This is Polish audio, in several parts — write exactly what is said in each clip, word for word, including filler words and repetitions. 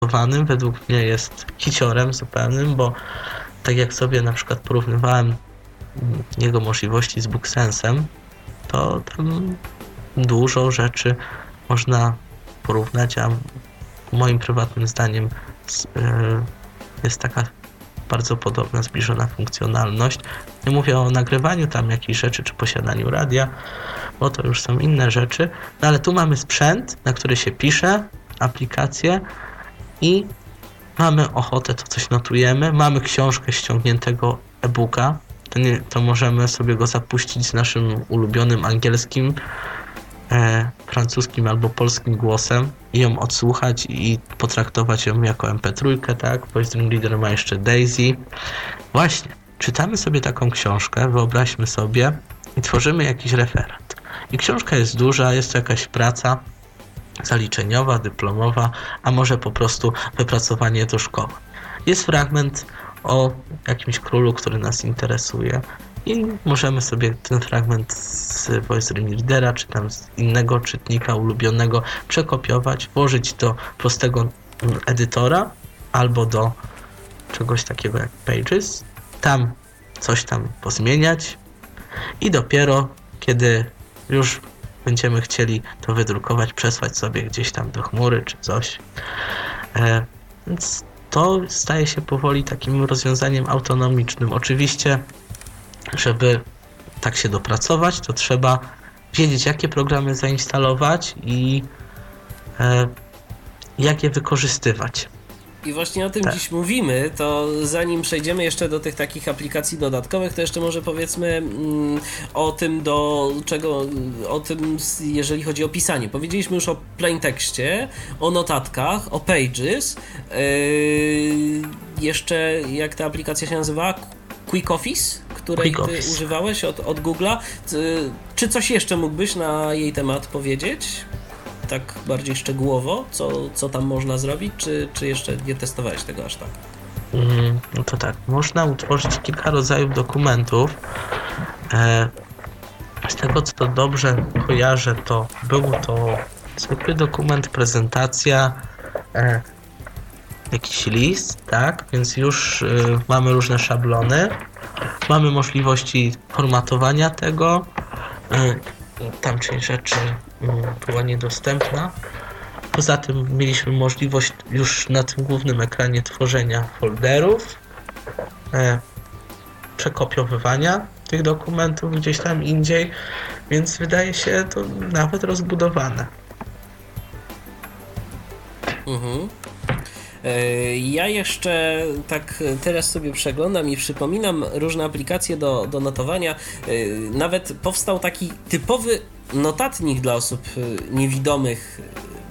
rozbudowanym. Według mnie jest hiciorem zupełnym, bo tak jak sobie na przykład porównywałem jego możliwości z BookSense'em, to tam dużo rzeczy można porównać, a moim prywatnym zdaniem jest taka bardzo podobna, zbliżona funkcjonalność. Nie mówię o nagrywaniu tam jakichś rzeczy, czy posiadaniu radia, bo to już są inne rzeczy, no ale tu mamy sprzęt, na który się pisze, aplikację i mamy ochotę, to coś notujemy, mamy książkę ściągniętego e-booka, to, nie, to możemy sobie go zapuścić z naszym ulubionym angielskim, e, francuskim albo polskim głosem i ją odsłuchać i potraktować ją jako em pe trzy, tak? Voice Dream Reader ma jeszcze Daisy. Właśnie, czytamy sobie taką książkę, wyobraźmy sobie i tworzymy jakiś referat. I książka jest duża, jest to jakaś praca zaliczeniowa, dyplomowa, a może po prostu wypracowanie do szkoły. Jest fragment o jakimś królu, który nas interesuje i możemy sobie ten fragment z Voice Dream Readera, czy tam z innego czytnika ulubionego przekopiować, włożyć do prostego edytora albo do czegoś takiego jak Pages, tam coś tam pozmieniać i dopiero kiedy już będziemy chcieli to wydrukować, przesłać sobie gdzieś tam do chmury czy coś. E, więc to staje się powoli takim rozwiązaniem autonomicznym. Oczywiście, żeby tak się dopracować, to trzeba wiedzieć, jakie programy zainstalować i e, jak je wykorzystywać. I właśnie o tym tak. dziś mówimy, to zanim przejdziemy jeszcze do tych takich aplikacji dodatkowych, to jeszcze może powiedzmy mm, o tym, do czego, o tym, jeżeli chodzi o pisanie. Powiedzieliśmy już o plaintekście, o notatkach, o Pages, yy, jeszcze jak ta aplikacja się nazywa? Quick Office, której Quick ty Office. używałeś od, od Google'a. Czy coś jeszcze mógłbyś na jej temat powiedzieć? Tak bardziej szczegółowo, co, co tam można zrobić, czy, czy jeszcze nie testowałeś tego aż tak? Mm, no to tak, można utworzyć kilka rodzajów dokumentów. E, z tego, co to dobrze kojarzę, to był to zwykły dokument, prezentacja, e, jakiś list, tak? Więc już e, mamy różne szablony, mamy możliwości formatowania tego, e, tam część rzeczy była niedostępna. Poza tym mieliśmy możliwość już na tym głównym ekranie tworzenia folderów, e, przekopiowywania tych dokumentów gdzieś tam indziej, więc wydaje się to nawet rozbudowane. Mhm. Ja jeszcze tak teraz sobie przeglądam i przypominam różne aplikacje do, do notowania. Nawet powstał taki typowy notatnik dla osób niewidomych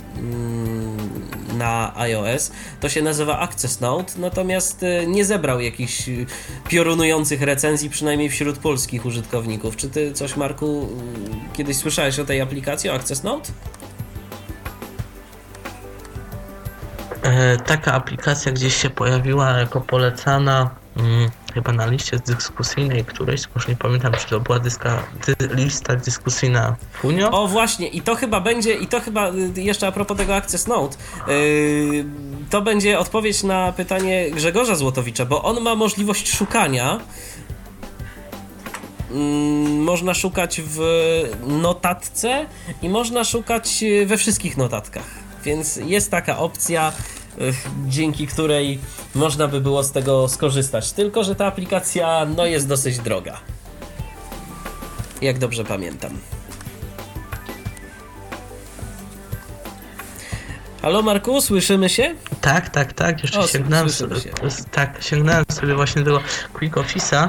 na iOS. To się nazywa Access Note, natomiast nie zebrał jakichś piorunujących recenzji, przynajmniej wśród polskich użytkowników. Czy ty coś, Marku, kiedyś słyszałeś o tej aplikacji, o Access Note? Taka aplikacja gdzieś się pojawiła jako polecana hmm, chyba na liście dyskusyjnej którejś, już nie pamiętam, czy to była dyska, dy, lista dyskusyjna Funio. O właśnie, i to chyba będzie, i to chyba jeszcze a propos tego Access Note, yy, to będzie odpowiedź na pytanie Grzegorza Złotowicza, bo on ma możliwość szukania. Yy, można szukać w notatce i można szukać we wszystkich notatkach. Więc jest taka opcja, dzięki której można by było z tego skorzystać. Tylko że ta aplikacja no jest dosyć droga. Jak dobrze pamiętam. Halo Marku, słyszymy się? Tak, tak, tak. Jeszcze o, sięgnąłem sobie, tak, sięgnąłem sobie właśnie do Quick Office'a.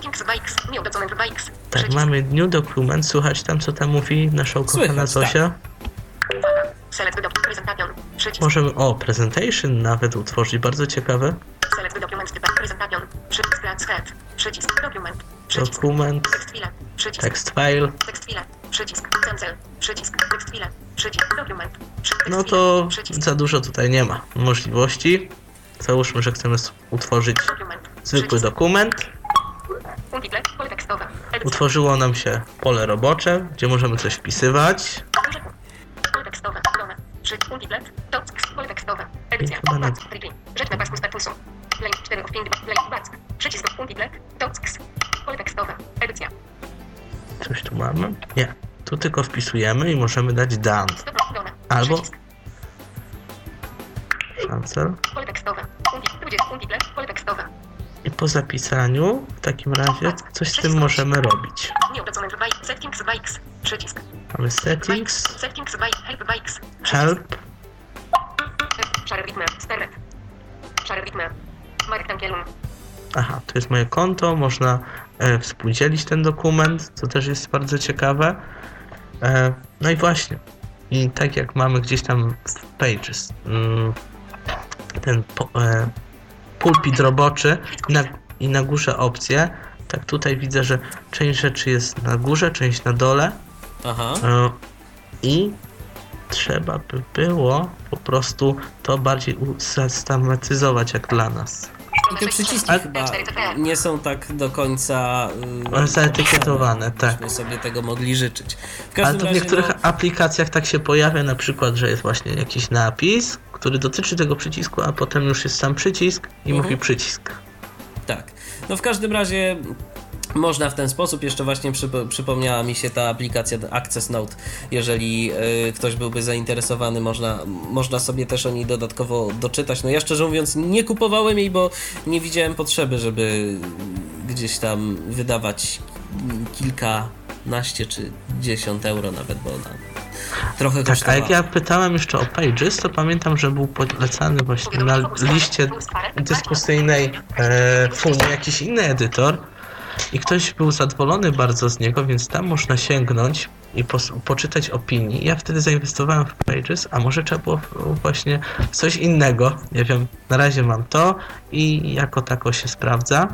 Tak, mamy New Document. Słuchać tam, co tam mówi nasza ukochana Zosia. Tak. Select document, presentation, przycisk. Możemy, o, presentation nawet utworzyć, bardzo ciekawe. Select document, typ, presentation, przycisk, splash head, przycisk, dokument, przycisk, dokument, text file, przycisk, text file, text file, przycisk, cancel, przycisk, text file, przycisk, dokument, przycisk, no to przycisk. Za dużo tutaj nie ma możliwości. Załóżmy, że chcemy utworzyć dokument, zwykły przycisk. dokument. Untitled, pole tekstowe, edycja. Utworzyło nam się pole robocze, gdzie możemy coś wpisywać. Pole tekstowe, pole, przycisk, untitled, pole tekstowe, edycja. Edycja. chyba na... Back. Replay. Rzecz na pasku statusu. Play cztery of pięć. Play. Back. Przycisk. Punkt. Black. Docs. Pole tekstowe. Edycja. Coś tu mamy? Nie. Tu tylko wpisujemy i możemy dać done. Stop. Done. Albo Przycisk. cancel. Pole tekstowe. Punkt. dwadzieścia. Punkt. Black. Pole tekstowe. I po zapisaniu w takim razie coś z tym możemy robić. New document by settings by X. Przycisk. Mamy settings, Settings by help by X. help. Szary bitmap. Steret. Szary bitmap. Marek Tankielum. Aha, to jest moje konto, można e, współdzielić ten dokument, co też jest bardzo ciekawe. E, no i właśnie, i tak jak mamy gdzieś tam w Pages mm, ten po, e, pulpit roboczy i na, i na górze opcje, tak tutaj widzę, że część rzeczy jest na górze, część na dole. Aha. E, I trzeba by było po prostu to bardziej usystematyzować jak dla nas. I te przyciski A- chyba nie są tak do końca One zaetykietowane, tak. byśmy sobie tego mogli życzyć. W Ale każdym to w razie, niektórych no, aplikacjach tak się pojawia, na przykład, że jest właśnie jakiś napis, który dotyczy tego przycisku, a potem już jest sam przycisk i Mhm. mówi przycisk. tak. No w każdym razie można w ten sposób, jeszcze właśnie przypo, przypomniała mi się ta aplikacja Access Note, jeżeli y, ktoś byłby zainteresowany, można, można sobie też o niej dodatkowo doczytać. No ja szczerze mówiąc nie kupowałem jej, bo nie widziałem potrzeby, żeby gdzieś tam wydawać kilkanaście czy dziesiąt euro nawet, bo ona trochę Tak, a kosztowała. jak ja pytałem jeszcze o Pages, to pamiętam, że był polecany właśnie na liście dyskusyjnej e, Funi jakiś inny edytor i ktoś był zadowolony bardzo z niego, więc tam można sięgnąć i pos- poczytać opinii. Ja wtedy zainwestowałem w Pages, a może trzeba było właśnie coś innego. Nie wiem, na razie mam to i jako tako się sprawdza.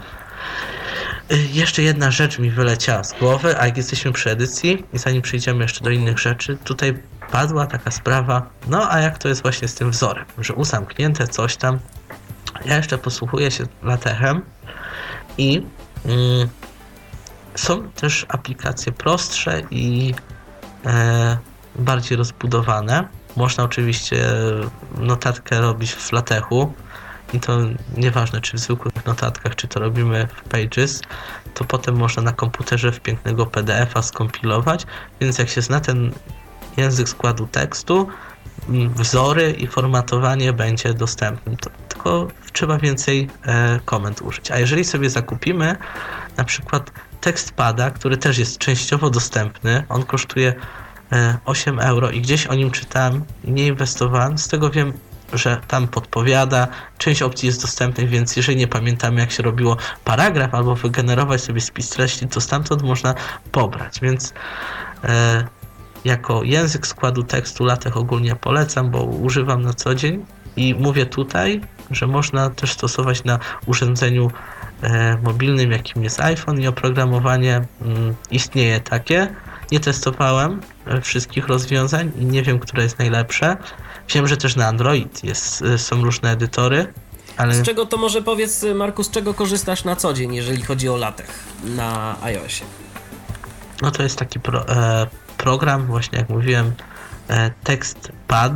Y, Jeszcze jedna rzecz mi wyleciała z głowy, a jak jesteśmy przy edycji i zanim przejdziemy jeszcze do innych rzeczy, tutaj padła taka sprawa, no a jak to jest właśnie z tym wzorem, że uzamknięte coś tam. Ja jeszcze posłuchuję się latechem i mm, są też aplikacje prostsze i e, bardziej rozbudowane. Można oczywiście notatkę robić w latechu i to nieważne czy w zwykłych notatkach, czy to robimy w Pages, to potem można na komputerze w pięknego P D F a skompilować, więc jak się zna ten język składu tekstu, m, wzory i formatowanie będzie dostępne. To, tylko trzeba więcej e, komend użyć. A jeżeli sobie zakupimy na przykład TextPada, który też jest częściowo dostępny, on kosztuje e, osiem euro i gdzieś o nim czytałem i nie inwestowałem, z tego wiem, że tam podpowiada, część opcji jest dostępnych, więc jeżeli nie pamiętamy jak się robiło paragraf albo wygenerować sobie spis treści, to stamtąd można pobrać, więc e, jako język składu tekstu LaTeX ogólnie polecam, bo używam na co dzień i mówię tutaj, że można też stosować na urządzeniu e, mobilnym, jakim jest iPhone i oprogramowanie mm, istnieje takie. Nie testowałem e, wszystkich rozwiązań i nie wiem, które jest najlepsze. Wiem, że też na Android jest, e, są różne edytory, ale... Z czego to może powiedz, Marku, z czego korzystasz na co dzień, jeżeli chodzi o LaTeX na iOSie? No to jest taki pro, e, program, właśnie jak mówiłem, e, TextPad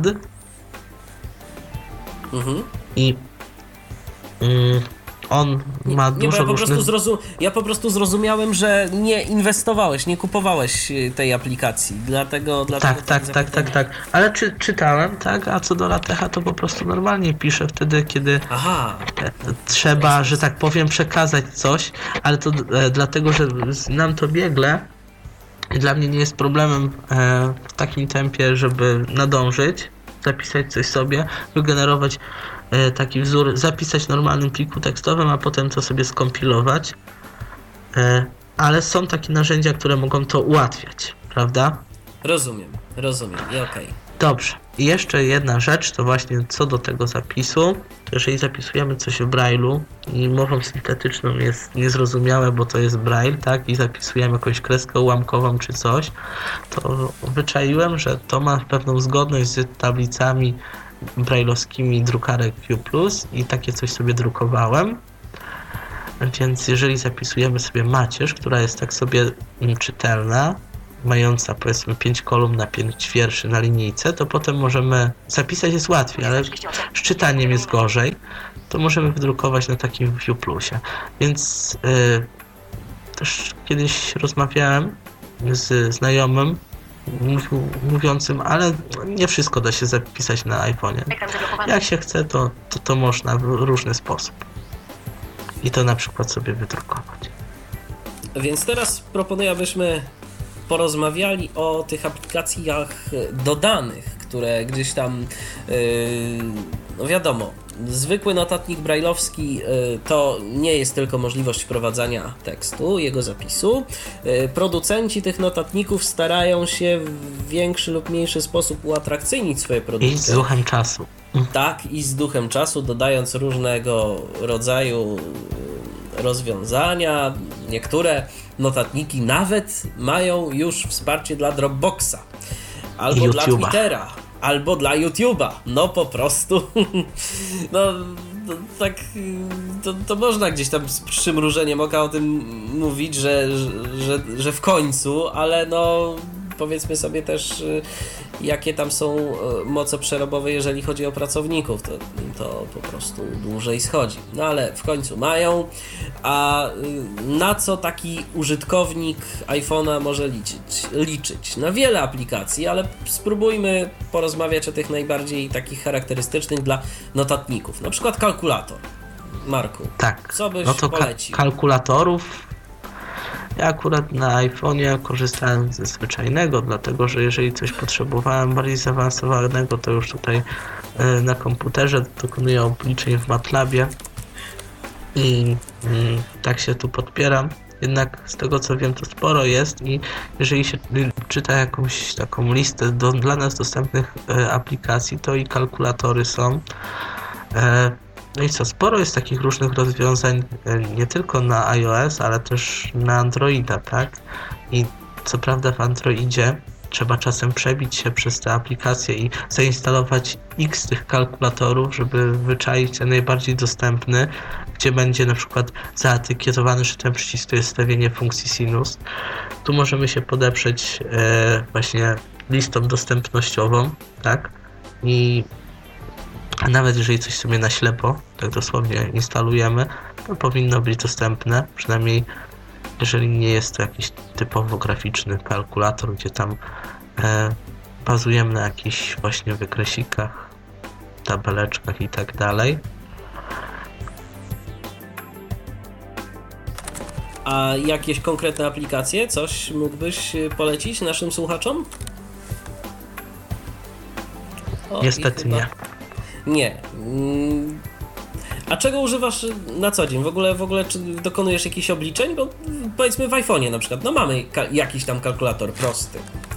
Mhm. i mm, on ma Nie, bo dużo ja po, prostu różnych... zrozum- ja po prostu zrozumiałem, że nie inwestowałeś, nie kupowałeś y, tej aplikacji, dlatego... dlatego Tak, tak, tak, tak, tak. Ale czy, czytałem, tak, a co do LaTeXa to po prostu normalnie piszę wtedy, kiedy Aha, e, trzeba, że tak powiem, przekazać coś, ale to e, dlatego, że znam to biegle i dla mnie nie jest problemem e, w takim tempie, żeby nadążyć, zapisać coś sobie, wygenerować e, taki wzór, zapisać w normalnym pliku tekstowym, a potem to sobie skompilować. E, ale są takie narzędzia, które mogą to ułatwiać, prawda? rozumiem, rozumiem i okej. Dobrze. I jeszcze jedna rzecz, to właśnie co do tego zapisu, to jeżeli zapisujemy coś w Braille'u i mową syntetyczną jest niezrozumiałe, bo to jest Braille, tak, i zapisujemy jakąś kreskę ułamkową czy coś, to wyczaiłem, że to ma pewną zgodność z tablicami braille'owskimi drukarek Q plus i takie coś sobie drukowałem. Więc jeżeli zapisujemy sobie macierz, która jest tak sobie czytelna, mająca powiedzmy pięć kolumn na pięć wierszy na linijce, to potem możemy, zapisać jest łatwiej, ale z czytaniem jest gorzej, to możemy wydrukować na takim View Plusie. Więc yy, też kiedyś rozmawiałem z znajomym mówił, mówiącym, ale nie wszystko da się zapisać na iPhone'ie. Jak się chce, to, to to można w różny sposób. I to na przykład sobie wydrukować. Więc teraz proponuję, abyśmy porozmawiali o tych aplikacjach dodanych, które gdzieś tam, yy, no wiadomo, zwykły notatnik brajlowski yy, to nie jest tylko możliwość wprowadzania tekstu, jego zapisu. Yy, producenci tych notatników starają się w większy lub mniejszy sposób uatrakcyjnić swoje produkty. I z duchem czasu. Tak, i z duchem czasu, dodając różnego rodzaju rozwiązania. Niektóre notatniki nawet mają już wsparcie dla Dropboxa, albo dla Twittera, albo dla YouTube'a. No po prostu, no to, tak, to, to można gdzieś tam z przymrużeniem oka o tym mówić, że, że, że w końcu, ale no powiedzmy sobie też, jakie tam są moce przerobowe, jeżeli chodzi o pracowników, to, to po prostu dłużej schodzi. No ale w końcu mają, a na co taki użytkownik iPhone'a może liczyć? liczyć? Na wiele aplikacji, ale spróbujmy porozmawiać o tych najbardziej takich charakterystycznych dla notatników. Na przykład kalkulator. Marku, tak, co byś no to polecił? Ka- kalkulatorów ja akurat na iPhone'ie korzystałem ze zwyczajnego, dlatego że jeżeli coś potrzebowałem bardziej zaawansowanego, to już tutaj y, na komputerze dokonuję obliczeń w MATLABie i y, tak się tu podpieram. Jednak z tego co wiem, to sporo jest i jeżeli się czyta jakąś taką listę do, dla nas dostępnych y, aplikacji, to i kalkulatory są. Y, No i co, sporo jest takich różnych rozwiązań nie tylko na iOS, ale też na Androida, tak? I co prawda w Androidzie trzeba czasem przebić się przez te aplikacje i zainstalować x tych kalkulatorów, żeby wyczaić ten najbardziej dostępny, gdzie będzie na przykład zaetykietowany, że ten przycisk to jest stawienie funkcji sinus. Tu możemy się podeprzeć e, właśnie listą dostępnościową, tak? I a nawet jeżeli coś sobie na ślepo, tak dosłownie instalujemy, to powinno być dostępne, przynajmniej jeżeli nie jest to jakiś typowo graficzny kalkulator, gdzie tam e, bazujemy na jakichś właśnie wykresikach, tabeleczkach i tak dalej. A jakieś konkretne aplikacje? Coś mógłbyś polecić naszym słuchaczom? O, Niestety chyba... nie. Nie. A czego używasz na co dzień? W ogóle, w ogóle czy dokonujesz jakichś obliczeń? Bo powiedzmy w iPhone'ie na przykład, no mamy ka- jakiś tam kalkulator prosty.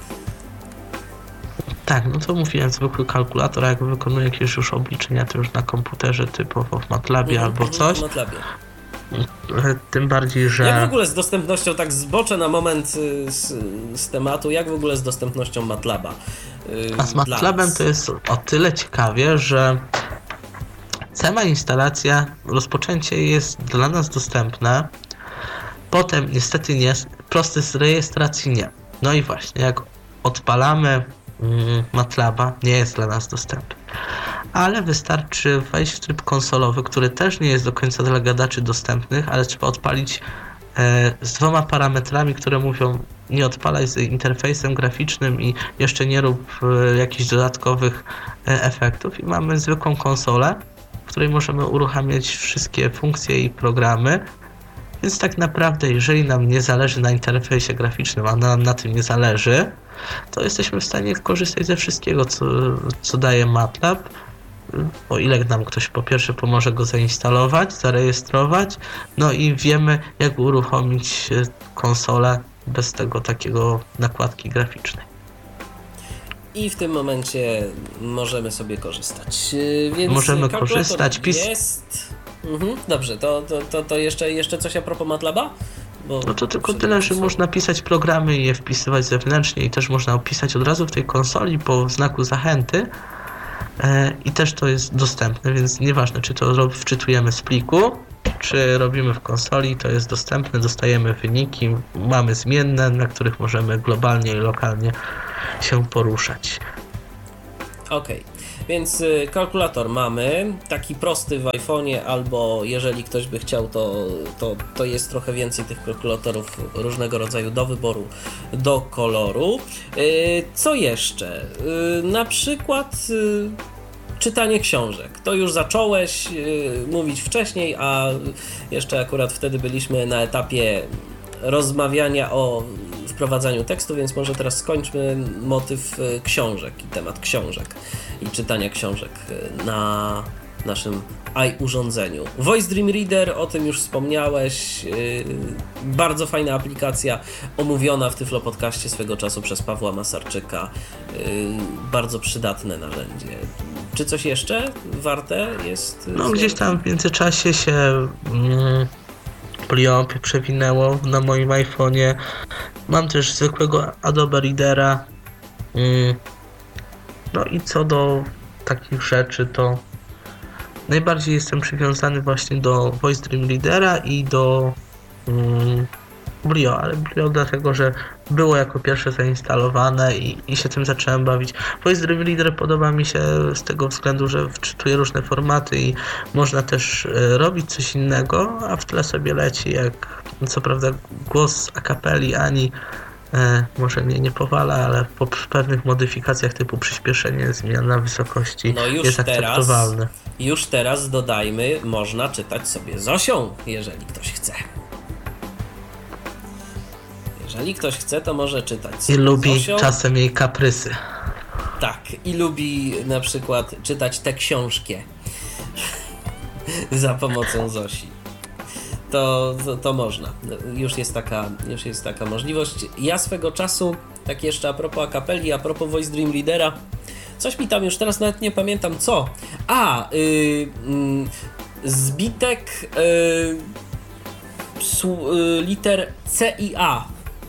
Tak, no to mówiłem, zwykły kalkulator, a jak wykonuję jakieś już obliczenia, to już na komputerze typowo w MATLABie Mhm, albo coś. W MATLAbie. Tym bardziej, że... Jak w ogóle z dostępnością, tak zboczę na moment z, z tematu, jak w ogóle z dostępnością MATLABa? A z MATLABem to jest o tyle ciekawie, że sama instalacja, rozpoczęcie jest dla nas dostępne, potem niestety nie, prosty z rejestracji nie. No i właśnie, jak odpalamy mm, MATLABa, nie jest dla nas dostępny. Ale wystarczy wejść w tryb konsolowy, który też nie jest do końca dla gadaczy dostępnych, ale trzeba odpalić e, z dwoma parametrami, które mówią: nie odpalaj z interfejsem graficznym i jeszcze nie rób e, jakichś dodatkowych e, efektów. I mamy zwykłą konsolę, w której możemy uruchamiać wszystkie funkcje i programy. Więc tak naprawdę, jeżeli nam nie zależy na interfejsie graficznym, a nam na tym nie zależy, to jesteśmy w stanie korzystać ze wszystkiego, co, co daje MATLAB, o ile nam ktoś po pierwsze pomoże go zainstalować, zarejestrować, no i wiemy, jak uruchomić konsolę bez tego takiego nakładki graficznej. I w tym momencie możemy sobie korzystać. Więc możemy korzystać. Pis... Jest... Mhm, dobrze, to, to, to, to jeszcze, jeszcze coś a propos MATLABa? Bo no to tylko tyle, że można pisać programy i je wpisywać zewnętrznie i też można opisać od razu w tej konsoli po znaku zachęty e, i też to jest dostępne, więc nieważne, czy to wczytujemy z pliku, czy robimy w konsoli, to jest dostępne, dostajemy wyniki, mamy zmienne, na których możemy globalnie i lokalnie się poruszać. Okej, okay. Więc kalkulator mamy, taki prosty w iPhone'ie, albo jeżeli ktoś by chciał, to, to, to jest trochę więcej tych kalkulatorów różnego rodzaju do wyboru, do koloru. Co jeszcze? Na przykład czytanie książek. To już zacząłeś mówić wcześniej, a jeszcze akurat wtedy byliśmy na etapie rozmawiania o wprowadzaniu tekstu, więc może teraz skończmy motyw książek i temat książek i czytania książek na naszym i-urządzeniu. Voice Dream Reader, o tym już wspomniałeś, yy, bardzo fajna aplikacja, omówiona w Tyflo Podcaście swego czasu przez Pawła Masarczyka, yy, bardzo przydatne narzędzie. Czy coś jeszcze warte jest? No gdzieś tam w międzyczasie się mm, Pliop przewinęło na moim iPhone'ie. Mam też zwykłego Adobe Readera. Mm, no i co do takich rzeczy, to najbardziej jestem przywiązany właśnie do Voice Dream Readera i do um, Brio, ale Brio dlatego, że było jako pierwsze zainstalowane i, i się tym zacząłem bawić. Voice Dream Reader podoba mi się z tego względu, że wczytuje różne formaty i można też e, robić coś innego, a w tle sobie leci, jak co prawda głos a cappelli Ani E, może mnie nie powala, ale po pewnych modyfikacjach typu przyspieszenie, zmiana wysokości no już jest teraz, akceptowalne. Już teraz dodajmy, można czytać sobie Zosią, jeżeli ktoś chce. Jeżeli ktoś chce, to może czytać sobie I lubi Zosią. Czasem jej kaprysy. Tak, i lubi na przykład czytać tę książkę za pomocą Zosi. To, to, to można. Już jest, taka, już jest taka możliwość. Ja swego czasu, tak jeszcze a propos a cappelli, a propos Voice Dream Readera, coś mi tam już teraz nawet nie pamiętam co. A, yy, yy, zbitek yy, psu, yy, liter C i A.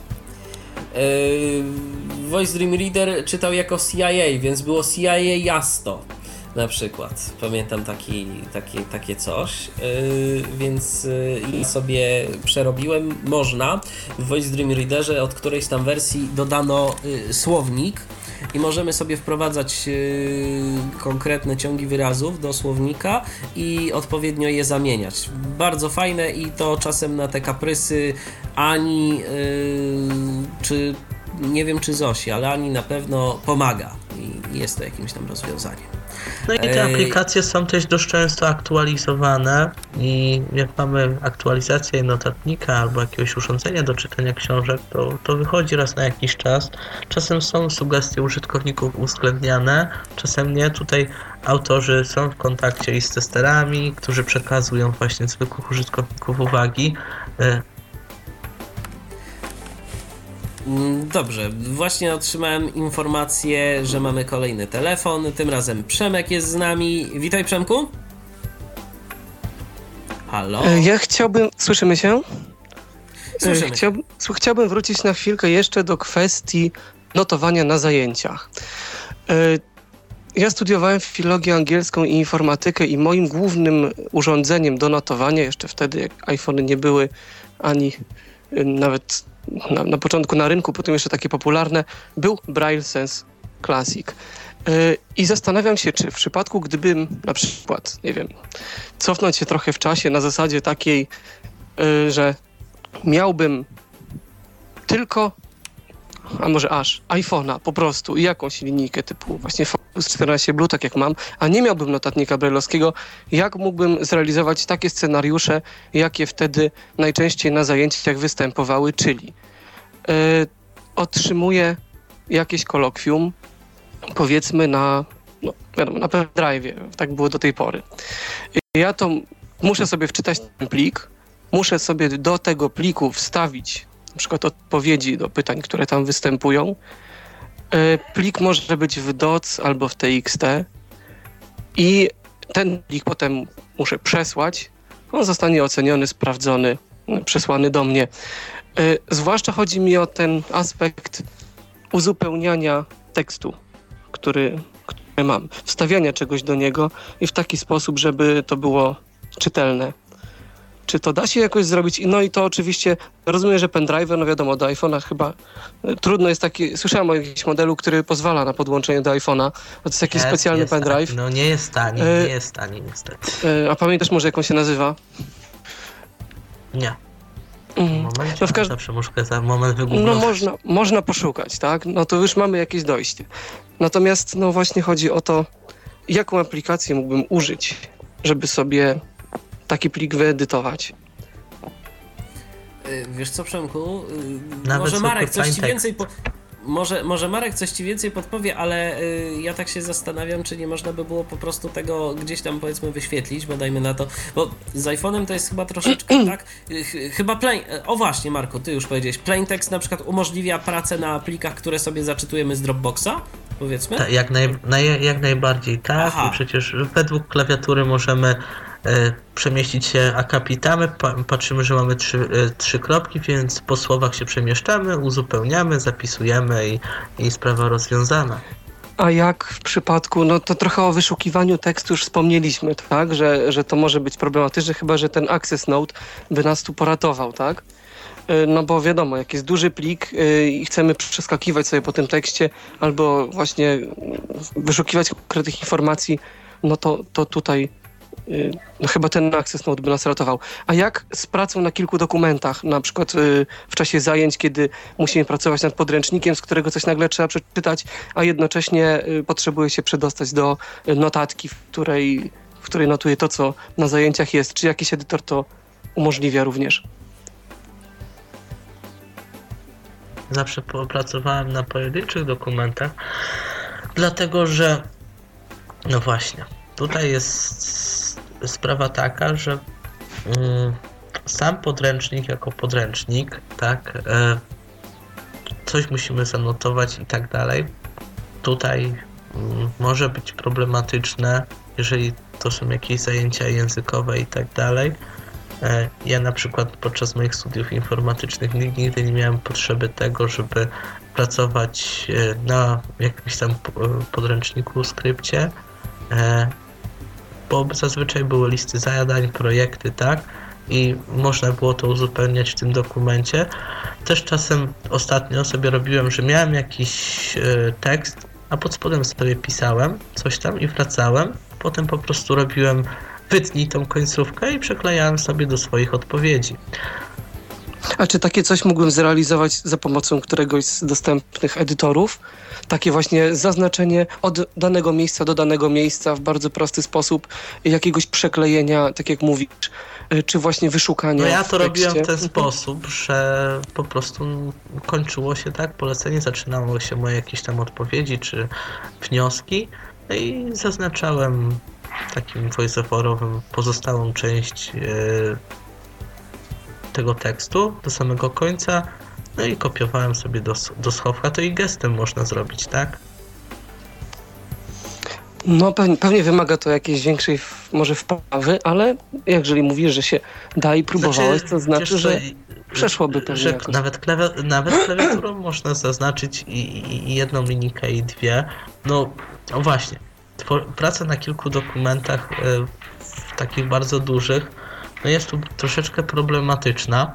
Yy, Voice Dream Reader czytał jako C I A, więc było C I A Jasto. Na przykład. Pamiętam taki, taki, takie coś, yy, więc yy, sobie przerobiłem. Można w Voice Dream Readerze od którejś tam wersji dodano yy, słownik i możemy sobie wprowadzać yy, konkretne ciągi wyrazów do słownika i odpowiednio je zamieniać. Bardzo fajne i to czasem na te kaprysy Ani yy, czy nie wiem czy Zosi, ale Ani na pewno pomaga i jest to jakimś tam rozwiązaniem. No i te aplikacje są też dość często aktualizowane i jak mamy aktualizację notatnika albo jakiegoś urządzenia do czytania książek, to, to wychodzi raz na jakiś czas. Czasem są sugestie użytkowników uwzględniane, czasem nie. Tutaj autorzy są w kontakcie i z testerami, którzy przekazują właśnie zwykłych użytkowników uwagi. Dobrze, właśnie otrzymałem informację, że mamy kolejny telefon. Tym razem Przemek jest z nami. Witaj, Przemku. Halo? Ja chciałbym... Słyszymy się? Słyszymy. Chciałbym, chciałbym wrócić na chwilkę jeszcze do kwestii notowania na zajęciach. Ja studiowałem filologię angielską i informatykę i moim głównym urządzeniem do notowania, jeszcze wtedy jak iPhony nie były ani nawet na, na początku na rynku, potem jeszcze takie popularne, był Braille Sense Classic. Yy, I zastanawiam się, czy w przypadku, gdybym na przykład, nie wiem, cofnąć się trochę w czasie na zasadzie takiej, yy, że miałbym tylko, a może aż, iPhone'a po prostu i jakąś linijkę typu właśnie Focus czternaście Blue, tak jak mam, a nie miałbym notatnika braille'owskiego, jak mógłbym zrealizować takie scenariusze, jakie wtedy najczęściej na zajęciach występowały, czyli yy, otrzymuję jakieś kolokwium, powiedzmy na, no, wiadomo, na pendrive'ie, tak było do tej pory. Ja to muszę sobie wczytać ten plik, muszę sobie do tego pliku wstawić na przykład odpowiedzi do pytań, które tam występują. Plik może być w doc albo w T X T i ten plik potem muszę przesłać. On zostanie oceniony, sprawdzony, przesłany do mnie. Zwłaszcza chodzi mi o ten aspekt uzupełniania tekstu, który, który mam, wstawiania czegoś do niego i w taki sposób, żeby to było czytelne. czy to da się jakoś zrobić? No i to oczywiście, rozumiem, że pendrive, no wiadomo, do iPhone'a chyba y, trudno jest taki, słyszałem o jakimś modelu, który pozwala na podłączenie do iPhone'a, to jest jakiś Jest, specjalny jest pendrive. taki, no nie jest tani, E, nie jest tani niestety. Y, a pamiętasz może, jak on się nazywa? Nie. Mhm. Moment, No w każ- zawsze muszę za moment No wygooglować. można, można poszukać, tak? No to już mamy jakieś dojście. Natomiast no właśnie chodzi o to, jaką aplikację mógłbym użyć, żeby sobie taki plik wyedytować. Y, Wiesz co, Przemku? Y, Nawet Może Marek zwykły coś ci plain więcej... Po... Może, może Marek coś ci więcej podpowie, ale y, ja tak się zastanawiam, czy nie można by było po prostu tego gdzieś tam powiedzmy wyświetlić, bo dajmy na to, bo z iPhone'em to jest chyba troszeczkę tak, y, ch- chyba plain, o właśnie Marku, ty już powiedziałeś, plain text na przykład umożliwia pracę na plikach, które sobie zaczytujemy z Dropboxa, powiedzmy? Ta, jak, naj, naj, jak najbardziej tak. Aha. I przecież według klawiatury możemy e, przemieścić się akapitami, pa, patrzymy, że mamy trzy, e, trzy kropki, więc po słowach się przemieszczamy, uzupełniamy, zapisujemy i, i sprawa rozwiązana. A jak w przypadku, no to trochę o wyszukiwaniu tekstu już wspomnieliśmy, tak? Że, że to może być problematyczne, chyba że ten access node by nas tu poratował, tak? Y, No bo wiadomo, jak jest duży plik y, i chcemy przeskakiwać sobie po tym tekście albo właśnie y, wyszukiwać konkretnych informacji, no to, to tutaj y, no chyba ten access node by nas ratował. A jak z pracą na kilku dokumentach, na przykład y, w czasie zajęć, kiedy musimy pracować nad podręcznikiem, z którego coś nagle trzeba przeczytać, a jednocześnie y, potrzebuje się przedostać do y, notatki, w której, w której notuje to, co na zajęciach jest. Czy jakiś edytor to umożliwia również? Zawsze pracowałem na pojedynczych dokumentach, dlatego że no właśnie, tutaj jest sprawa taka, że mm, sam podręcznik jako podręcznik, tak, e, coś musimy zanotować i tak dalej. Tutaj mm, może być problematyczne, jeżeli to są jakieś zajęcia językowe i tak dalej. E, Ja na przykład podczas moich studiów informatycznych nigdy nie miałem potrzeby tego, żeby pracować e, na jakimś tam po- podręczniku, skrypcie, e, bo zazwyczaj były listy zadań, projekty, tak? I można było to uzupełniać w tym dokumencie. Też czasem ostatnio sobie robiłem, że miałem jakiś e, tekst, a pod spodem sobie pisałem coś tam i wracałem. Potem po prostu robiłem wytnij tą końcówkę i przeklejałem sobie do swoich odpowiedzi. A czy takie coś mógłbym zrealizować za pomocą któregoś z dostępnych edytorów? Takie właśnie zaznaczenie od danego miejsca do danego miejsca w bardzo prosty sposób, jakiegoś przeklejenia, tak jak mówisz, y, czy właśnie wyszukania. No ja to w tekście. robiłem w ten sposób, że po prostu kończyło się tak polecenie, zaczynało się moje jakieś tam odpowiedzi czy wnioski, no i zaznaczałem takim voice-overowym pozostałą część e, tego tekstu do samego końca, no i kopiowałem sobie do, do schowka. To i gestem można zrobić, tak? No pewnie, pewnie wymaga to jakiejś większej f- może wprawy, ale jeżeli mówisz, że się da i próbowałeś, to znaczy, wiesz, że to- przeszłoby pewnie że jakoś. nawet, klawi- nawet klawiaturą można zaznaczyć i, i, i jedną linijkę i dwie. No, no właśnie, Two- praca na kilku dokumentach e, w takich bardzo dużych, no jest tu troszeczkę problematyczna,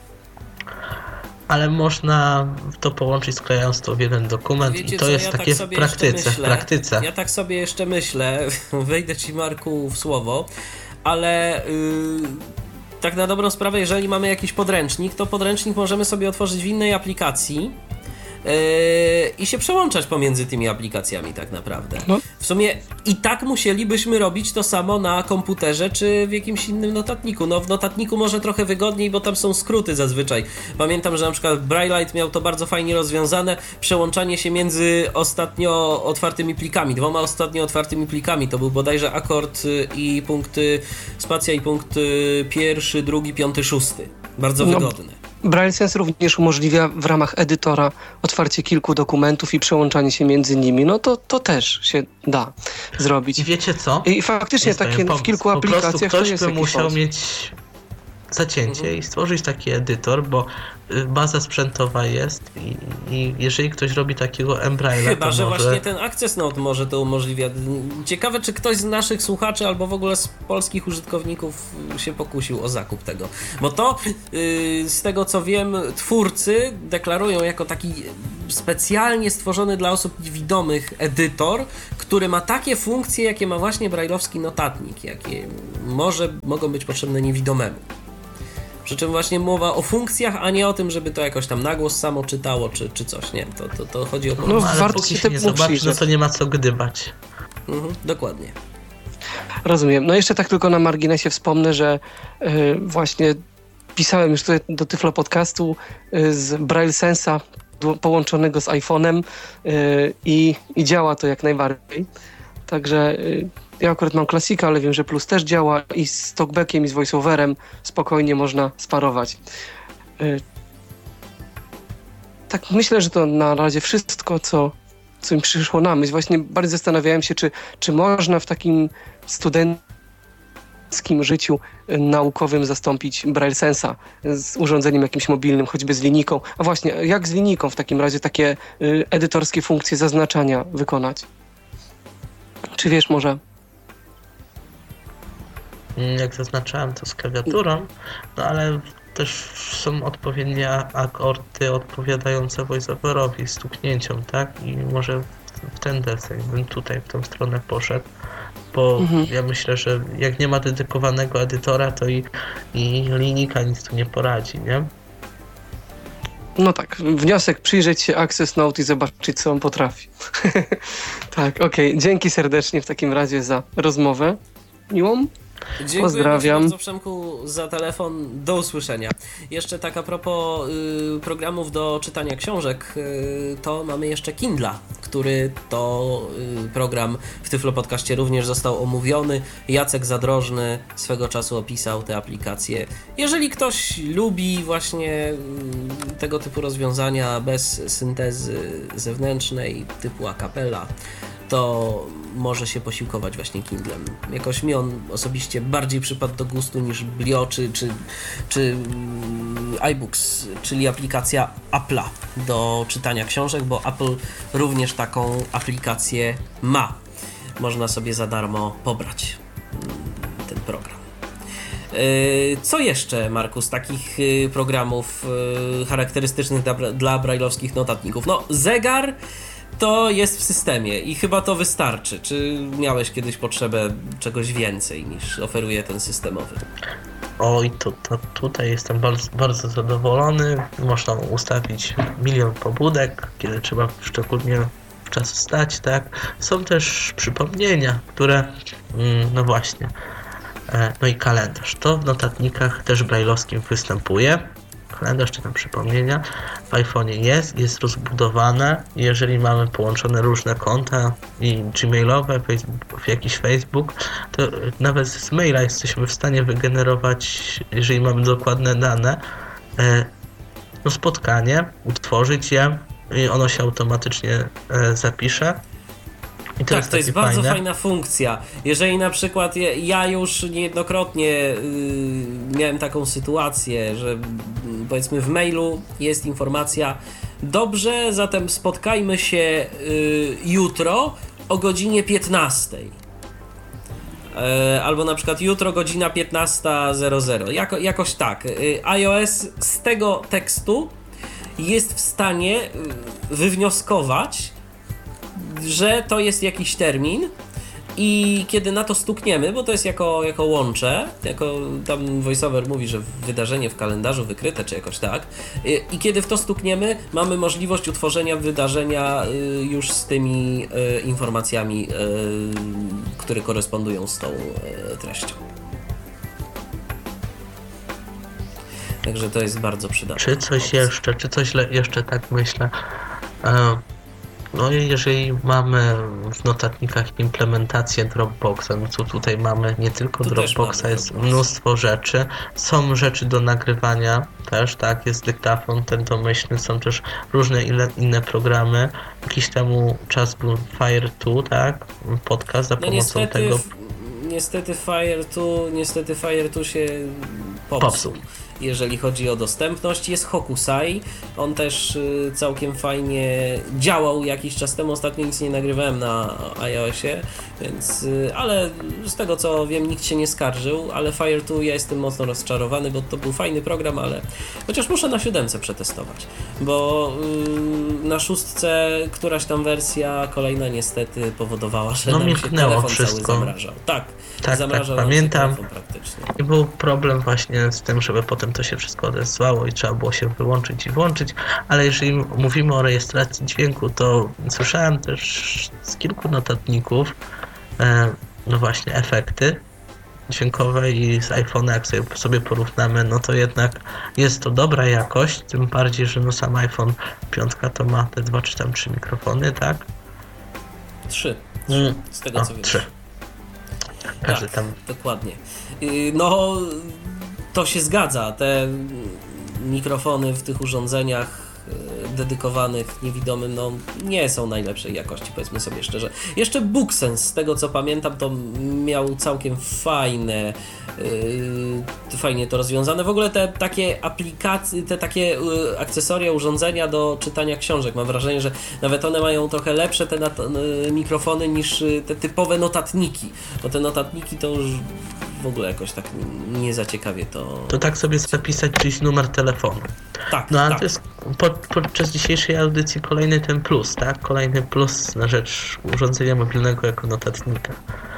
ale można to połączyć, sklejając to w jeden dokument. Wiecie I to co, jest ja takie tak w sobie praktyce, jeszcze w myślę, praktyce. Ja tak sobie jeszcze myślę, wejdę ci Marku w słowo, ale yy, tak na dobrą sprawę, jeżeli mamy jakiś podręcznik, to podręcznik możemy sobie otworzyć w innej aplikacji yy, i się przełączać pomiędzy tymi aplikacjami tak naprawdę. No. W sumie i tak musielibyśmy robić to samo na komputerze czy w jakimś innym notatniku. No w notatniku może trochę wygodniej, bo tam są skróty zazwyczaj. Pamiętam, że na przykład Braillite miał to bardzo fajnie rozwiązane, przełączanie się między ostatnio otwartymi plikami, dwoma ostatnio otwartymi plikami. To był bodajże akord y, i punkty, spacja i punkt y, pierwszy, drugi, piąty, szósty. Bardzo No. wygodne. Braille Sense również umożliwia w ramach edytora otwarcie kilku dokumentów i przełączanie się między nimi. No to, to też się da zrobić. I wiecie co? I faktycznie Jest takie pewien w kilku pomysł. Po prostu aplikacjach to ktoś jest by jakiś musiał pomysł. mieć zacięcie Mhm. i stworzyć taki edytor, bo y, baza sprzętowa jest i, i jeżeli ktoś robi takiego Embraila, Chyba, to że może... właśnie ten Access Note może to umożliwia. Ciekawe, czy ktoś z naszych słuchaczy albo w ogóle z polskich użytkowników się pokusił o zakup tego. Bo to, yy, z tego co wiem, twórcy deklarują jako taki specjalnie stworzony dla osób niewidomych edytor, który ma takie funkcje, jakie ma właśnie brajlowski notatnik, jakie może mogą być potrzebne niewidomemu. Przy czym właśnie mowa o funkcjach, a nie o tym, żeby to jakoś tam na głos samo czytało, czy, czy coś, nie? To, to, to chodzi o... No, No, ale warto póki się się nie temu zobaczy, no przyjrzeć. to nie ma co gdybać. Mhm, dokładnie. Rozumiem. No jeszcze tak tylko na marginesie wspomnę, że y, właśnie pisałem już tutaj do Tyflo Podcastu y, z Braille Sensa do- połączonego z iPhone'em y, i, i działa to jak najbardziej. Także y, ja akurat mam klasika, ale wiem, że Plus też działa i z talkbackiem i z voiceoverem spokojnie można sparować. Y, tak myślę, że to na razie wszystko, co, co mi przyszło na myśl. Właśnie bardzo zastanawiałem się, czy, czy można w takim studenckim życiu y, naukowym zastąpić Braille Sensa z urządzeniem jakimś mobilnym, choćby z linijką. A właśnie, jak z linijką w takim razie takie y, edytorskie funkcje zaznaczania wykonać? Czy wiesz może? Jak zaznaczałem, to z klawiaturą, no ale też są odpowiednie akordy odpowiadające voiceoverowi, stuknięciom, tak? I może w ten deseń bym tutaj w tą stronę poszedł, bo Mhm. ja myślę, że jak nie ma dedykowanego edytora, to i, i linijka nic tu nie poradzi, nie? No tak, wniosek przyjrzeć się Access Note i zobaczyć, co on potrafi. Tak, okej. Dzięki serdecznie w takim razie za rozmowę. Miłą? Dziękuję Pozdrawiam. bardzo, Przemku, za telefon. Do usłyszenia. Jeszcze tak a propos y, programów do czytania książek, y, to mamy jeszcze Kindla, który to y, program w Tyflo Podcaście również został omówiony. Jacek Zadrożny swego czasu opisał tę aplikację. Jeżeli ktoś lubi właśnie y, tego typu rozwiązania bez syntezy zewnętrznej, typu a cappella, to może się posiłkować właśnie Kindlem. Jakoś mi on osobiście bardziej przypadł do gustu niż Blio czy, czy, czy mm, iBooks, czyli aplikacja Apple'a do czytania książek, bo Apple również taką aplikację ma. Można sobie za darmo pobrać mm, ten program. Yy, Co jeszcze, Marku, z takich yy, programów yy, charakterystycznych dla, dla brajlowskich notatników? No, zegar to jest w systemie i chyba to wystarczy. Czy miałeś kiedyś potrzebę czegoś więcej niż oferuje ten systemowy? Oj, to, to tutaj jestem bardzo, bardzo zadowolony. Można ustawić milion pobudek, kiedy trzeba szczególnie czas wstać, tak? Są też przypomnienia, które, mm, no właśnie, e, no i kalendarz. To w notatnikach też brajlowskim występuje. Kalendarz czy tam przypomnienia w iPhone'ie jest, jest rozbudowane. Jeżeli mamy połączone różne konta i gmailowe, Facebook, jakiś Facebook, to nawet z maila jesteśmy w stanie wygenerować, jeżeli mamy dokładne dane, no spotkanie, utworzyć je i ono się automatycznie zapisze. I to tak, jest to jest takie bardzo fajne. fajna funkcja. Jeżeli na przykład ja, ja już niejednokrotnie yy, miałem taką sytuację, że yy, powiedzmy w mailu jest informacja: dobrze, zatem spotkajmy się yy, jutro o godzinie piętnastej. Yy, albo na przykład jutro godzina piętnasta zero zero. Jako, jakoś tak. Yy, iOS z tego tekstu jest w stanie yy, wywnioskować, że to jest jakiś termin i kiedy na to stukniemy, bo to jest jako, jako łącze, jako tam voiceover mówi, że wydarzenie w kalendarzu wykryte, czy jakoś tak, i, i kiedy w to stukniemy, mamy możliwość utworzenia wydarzenia y, już z tymi y, informacjami, y, które korespondują z tą y, treścią. Także to jest bardzo przydatne. Czy coś jeszcze, czy coś le- jeszcze tak myślę. E, No i jeżeli mamy w notatnikach implementację Dropboxa, no to tutaj mamy nie tylko Tu też Dropboxa, mamy jest Dropbox. mnóstwo rzeczy. Są rzeczy do nagrywania też, tak, jest dyktafon, ten domyślny, są też różne ile, inne programy. Jakiś temu czas był Fire two, tak, podcast za No pomocą niestety, tego. w- niestety Fire dwa, niestety Fire dwa się popsuł. Popsuł. Jeżeli chodzi o dostępność. Jest Hokusai, on też y, całkiem fajnie działał jakiś czas temu, ostatnio nic nie nagrywałem na iOSie, więc, y, ale z tego co wiem nikt się nie skarżył, ale Fire dwa ja jestem mocno rozczarowany, bo to był fajny program, ale chociaż muszę na siódemce przetestować, bo y, na szóstce któraś tam wersja kolejna niestety powodowała, że No, nam się milknęło telefon wszystko. cały zamrażał. Tak, tak, zamrażał tak, nam się pamiętam. telefon praktycznie. I był problem właśnie z tym, żeby potem to się wszystko odezwało i trzeba było się wyłączyć i włączyć, ale jeżeli mówimy o rejestracji dźwięku, to słyszałem też z kilku notatników e, no właśnie efekty dźwiękowe i z iPhone'a jak sobie, sobie porównamy, no to jednak jest to dobra jakość, tym bardziej, że no sam iPhone pięć to ma te dwa czy tam trzy mikrofony, tak? Trzy, Mm. z tego O, co wiem. trzy. Każdy Tak, tam dokładnie. Yy, No, to się zgadza. Te mikrofony w tych urządzeniach yy, dedykowanych niewidomym, no nie są najlepszej jakości, powiedzmy sobie szczerze. Jeszcze BookSense, z tego co pamiętam, to miał całkiem fajne, yy, fajnie to rozwiązane. W ogóle te takie aplikacje, te takie yy, akcesoria, urządzenia do czytania książek, mam wrażenie, że nawet one mają trochę lepsze te nat- yy, mikrofony niż yy, te typowe notatniki, bo te notatniki to już w ogóle jakoś tak nie za ciekawie to... to tak sobie zapisać czyjś numer telefonu. Tak, No ale tak. to jest po, podczas dzisiejszej audycji kolejny ten plus, tak? Kolejny plus na rzecz urządzenia mobilnego jako notatnika.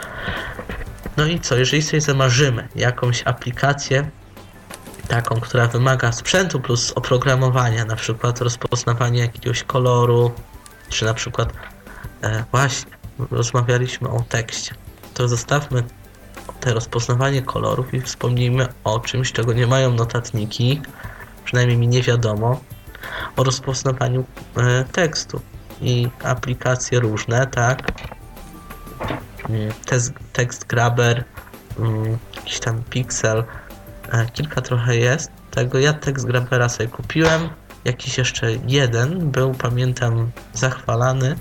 No i co, jeżeli sobie zamarzymy jakąś aplikację taką, która wymaga sprzętu plus oprogramowania, na przykład rozpoznawanie jakiegoś koloru, czy na przykład e, właśnie rozmawialiśmy o tekście, to zostawmy te rozpoznawanie kolorów i wspomnijmy o czymś, czego nie mają notatniki, przynajmniej mi nie wiadomo, o rozpoznawaniu e, tekstu i aplikacje różne, tak? Mm, Test, text Grabber, mm, jakiś tam Pixel, e, kilka trochę jest tego. Ja Text Grabbera sobie kupiłem, jakiś jeszcze jeden był, pamiętam, zachwalany.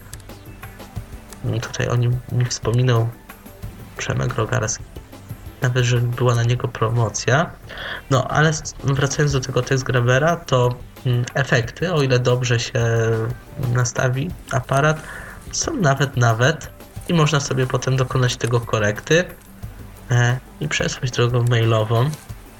I tutaj o nim mi wspominał Przemek Rogarski, nawet, że była na niego promocja. No, ale wracając do tego Text Grabbera, to mm, efekty, o ile dobrze się nastawi aparat, są nawet, nawet i można sobie potem dokonać tego korekty e, i przesłać drogą mailową.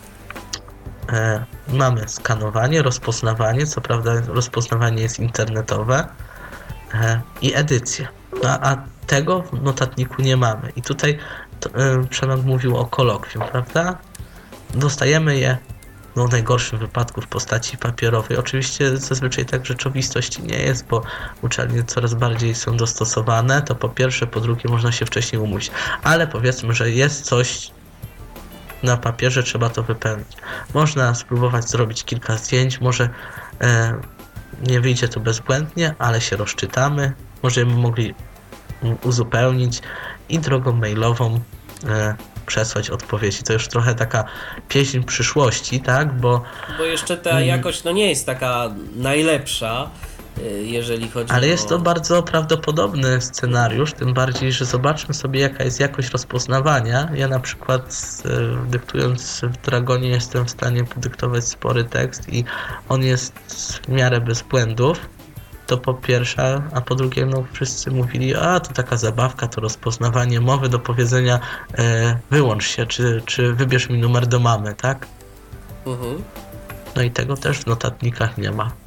E, mamy skanowanie, rozpoznawanie, co prawda rozpoznawanie jest internetowe e, i edycję. No, a tego w notatniku nie mamy. I tutaj to, e, Przemek mówił o kolokwium, prawda? Dostajemy je no, w najgorszym wypadku w postaci papierowej. Oczywiście zazwyczaj tak w rzeczywistości nie jest, bo uczelnie coraz bardziej są dostosowane. To po pierwsze, po drugie można się wcześniej umówić. Ale powiedzmy, że jest coś na papierze, trzeba to wypełnić. Można spróbować zrobić kilka zdjęć, może e, nie wyjdzie to bezbłędnie, ale się rozczytamy. Możemy mogli uzupełnić i drogą mailową e, przesłać odpowiedzi. To już trochę taka pieśń przyszłości, tak? Bo, Bo jeszcze ta jakość no nie jest taka najlepsza, y, jeżeli chodzi ale o... jest to bardzo prawdopodobny scenariusz, tym bardziej, że zobaczmy sobie, jaka jest jakość rozpoznawania. Ja na przykład e, dyktując w Dragonie jestem w stanie podyktować spory tekst i on jest w miarę bez błędów. To po pierwsze, a po drugie, no wszyscy mówili, a to taka zabawka, to rozpoznawanie mowy do powiedzenia e, wyłącz się, czy, czy wybierz mi numer do mamy, tak? Mhm. No i tego też w notatnikach nie ma.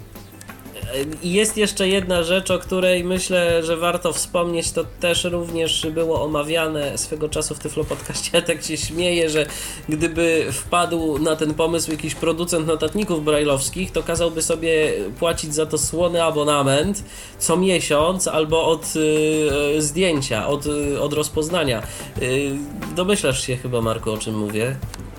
I jest jeszcze jedna rzecz, o której myślę, że warto wspomnieć, to też również było omawiane swego czasu w Tyflo Podcaście. Ja tak się śmieję, że gdyby wpadł na ten pomysł jakiś producent notatników brajlowskich, to kazałby sobie płacić za to słony abonament co miesiąc albo od y, zdjęcia, od, y, od rozpoznania. Y, domyślasz się chyba, Marku, o czym mówię?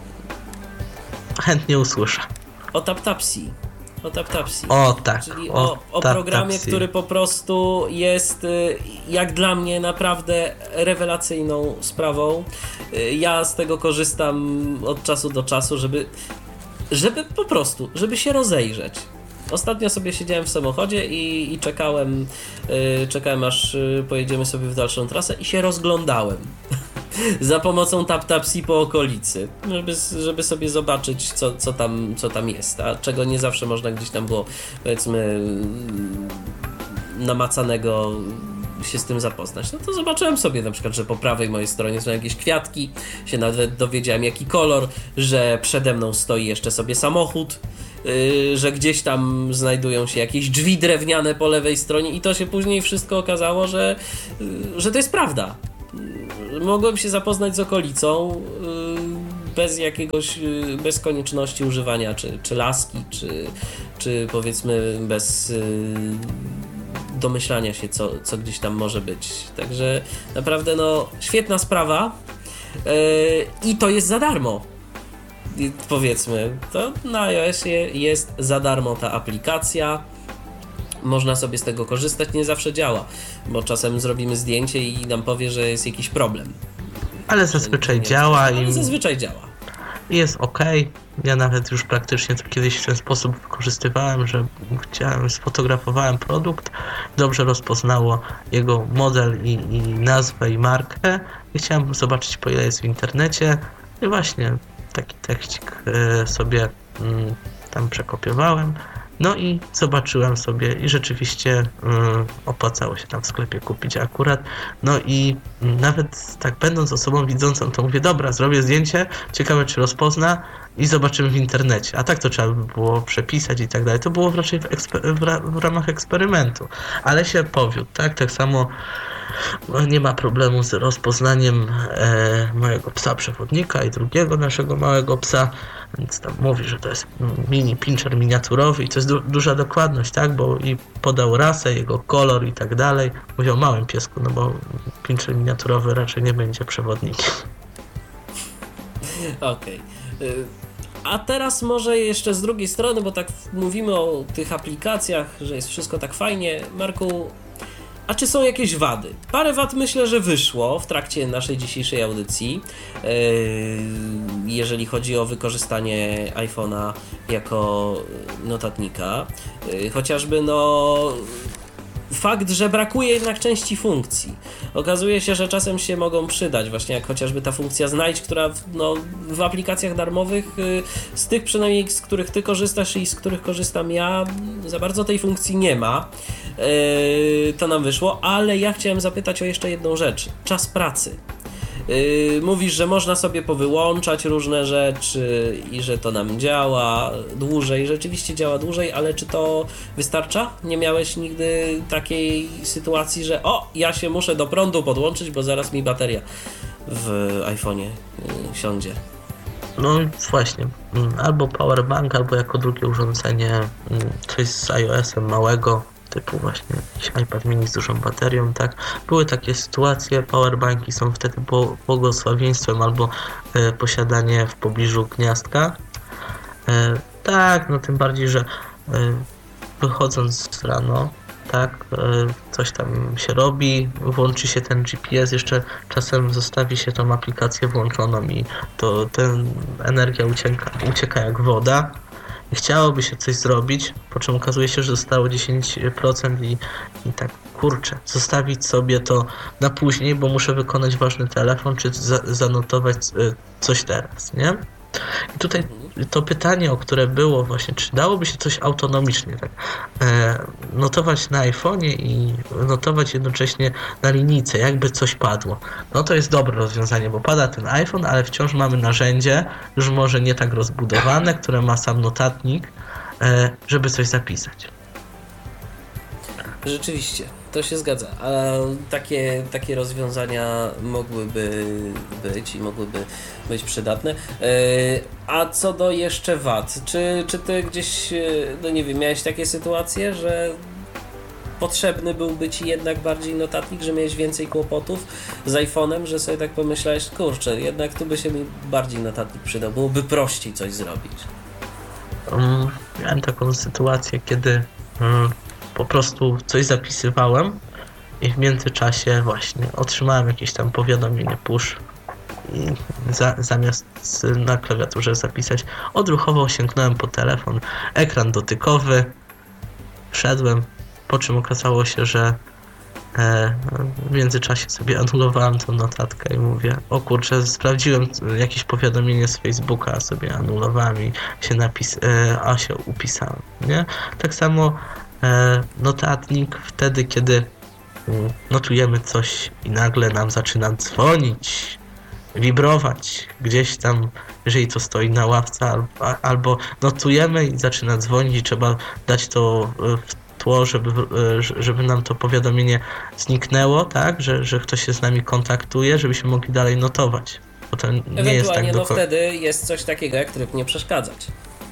Chętnie usłyszę. O TapTapsi. O TapTapsi. O tak. Czyli o, o tap, programie, tapsi. który po prostu jest y, jak dla mnie naprawdę rewelacyjną sprawą. Y, Ja z tego korzystam od czasu do czasu, żeby, żeby po prostu, żeby się rozejrzeć. Ostatnio sobie siedziałem w samochodzie i, i czekałem, y, czekałem aż y, pojedziemy sobie w dalszą trasę i się rozglądałem. za pomocą TapTapSee po okolicy, żeby, żeby sobie zobaczyć, co, co, tam, co tam jest, a czego nie zawsze można gdzieś tam było, powiedzmy, namacanego się z tym zapoznać. No to zobaczyłem sobie na przykład, że po prawej mojej stronie są jakieś kwiatki, się nawet dowiedziałem jaki kolor, że przede mną stoi jeszcze sobie samochód, yy, że gdzieś tam znajdują się jakieś drzwi drewniane po lewej stronie i to się później wszystko okazało, że, yy, że to jest prawda. Yy, mogłem się zapoznać z okolicą yy, bez jakiegoś, yy, bez konieczności używania czy, czy laski, czy, czy powiedzmy bez yy, domyślania się, co, co gdzieś tam może być. Także naprawdę no świetna sprawa yy, i to jest za darmo. I powiedzmy, to na iOSie jest za darmo ta aplikacja. Można sobie z tego korzystać, nie zawsze działa, bo czasem zrobimy zdjęcie i nam powie, że jest jakiś problem. Ale zazwyczaj działa Ale i zazwyczaj działa. jest ok. Ja nawet już praktycznie to kiedyś w ten sposób wykorzystywałem, że chciałem, sfotografowałem produkt, dobrze rozpoznało jego model i, i nazwę i markę i chciałem zobaczyć, po ile jest w internecie i właśnie taki tekstik sobie tam przekopiowałem. No i zobaczyłem sobie i rzeczywiście y, opłacało się tam w sklepie kupić akurat. No i nawet tak będąc osobą widzącą, to mówię, dobra, zrobię zdjęcie, ciekawe czy rozpozna i zobaczymy w internecie. A tak to trzeba by było przepisać i tak dalej. To było raczej w, eksper- w, ra- w ramach eksperymentu. Ale się powiódł, tak? Tak samo no, nie ma problemu z rozpoznaniem e, mojego psa przewodnika i drugiego naszego małego psa, więc tam mówi, że to jest mini pinscher miniaturowy i to jest du- duża dokładność, tak, bo i podał rasę, jego kolor i tak dalej. Mówi o małym piesku, no bo pinscher miniaturowy raczej nie będzie przewodnikiem. Okej. Okay. A teraz może jeszcze z drugiej strony, bo tak mówimy o tych aplikacjach, że jest wszystko tak fajnie. Marku, a czy są jakieś wady? Parę wad myślę, że wyszło w trakcie naszej dzisiejszej audycji, yy, jeżeli chodzi o wykorzystanie iPhone'a jako notatnika. Yy, chociażby no fakt, że brakuje jednak części funkcji. Okazuje się, że czasem się mogą przydać, właśnie jak chociażby ta funkcja znajdź, która w, no, w aplikacjach darmowych, yy, z tych przynajmniej, z których ty korzystasz i z których korzystam ja, za bardzo tej funkcji nie ma. Yy, to nam wyszło, ale ja chciałem zapytać o jeszcze jedną rzecz. Czas pracy. Yy, mówisz, że można sobie powyłączać różne rzeczy i że to nam działa dłużej. Rzeczywiście działa dłużej, ale czy to wystarcza? Nie miałeś nigdy takiej sytuacji, że o, ja się muszę do prądu podłączyć, bo zaraz mi bateria w iPhone'ie yy, siądzie. No właśnie, albo powerbank, albo jako drugie urządzenie coś z iOS-em małego, typu właśnie jakiś iPad mini z dużą baterią, tak. Były takie sytuacje, powerbanki są wtedy błogosławieństwem albo e, posiadanie w pobliżu gniazdka. E, tak, no tym bardziej, że e, wychodząc rano, tak, e, coś tam się robi, włączy się ten G P S, jeszcze czasem zostawi się tą aplikację włączoną i to ten energia ucieka, ucieka jak woda. Chciałoby się coś zrobić, po czym okazuje się, że zostało dziesięć procent i, i tak, kurczę, zostawić sobie to na później, bo muszę wykonać ważny telefon, czy za, zanotować coś teraz, nie? I tutaj to pytanie, o które było właśnie, czy dałoby się coś autonomicznie, tak, e, notować na iPhone'ie i notować jednocześnie na linijce, jakby coś padło. No to jest dobre rozwiązanie, bo pada ten iPhone, ale wciąż mamy narzędzie, już może nie tak rozbudowane, które ma sam notatnik, e, żeby coś zapisać. Rzeczywiście, to się zgadza. A takie, takie rozwiązania mogłyby być i mogłyby być przydatne. A co do jeszcze wad, czy, czy ty gdzieś, no nie wiem, miałeś takie sytuacje, że potrzebny byłby ci jednak bardziej notatnik, że miałeś więcej kłopotów z iPhone'em, że sobie tak pomyślałeś, kurczę, jednak tu by się mi bardziej notatnik przydał, byłoby prościej coś zrobić. Um, miałem taką sytuację, kiedy um, po prostu coś zapisywałem i w międzyczasie właśnie otrzymałem jakieś tam powiadomienie push i za, zamiast na klawiaturze zapisać, odruchowo sięgnąłem po telefon, ekran dotykowy, wszedłem, po czym okazało się, że E, w międzyczasie sobie anulowałem tą notatkę i mówię, o kurczę, sprawdziłem jakieś powiadomienie z Facebooka, sobie anulowałem i się napis, e, a się upisałem, nie? Tak samo e, notatnik wtedy, kiedy mm, notujemy coś i nagle nam zaczyna dzwonić, wibrować gdzieś tam, jeżeli to stoi na ławce, albo, albo notujemy i zaczyna dzwonić i trzeba dać to w tło, żeby, żeby nam to powiadomienie zniknęło, tak, że, że ktoś się z nami kontaktuje, żebyśmy mogli dalej notować. Bo to nie jest tak no do... wtedy jest coś takiego jak tryb nie przeszkadzać.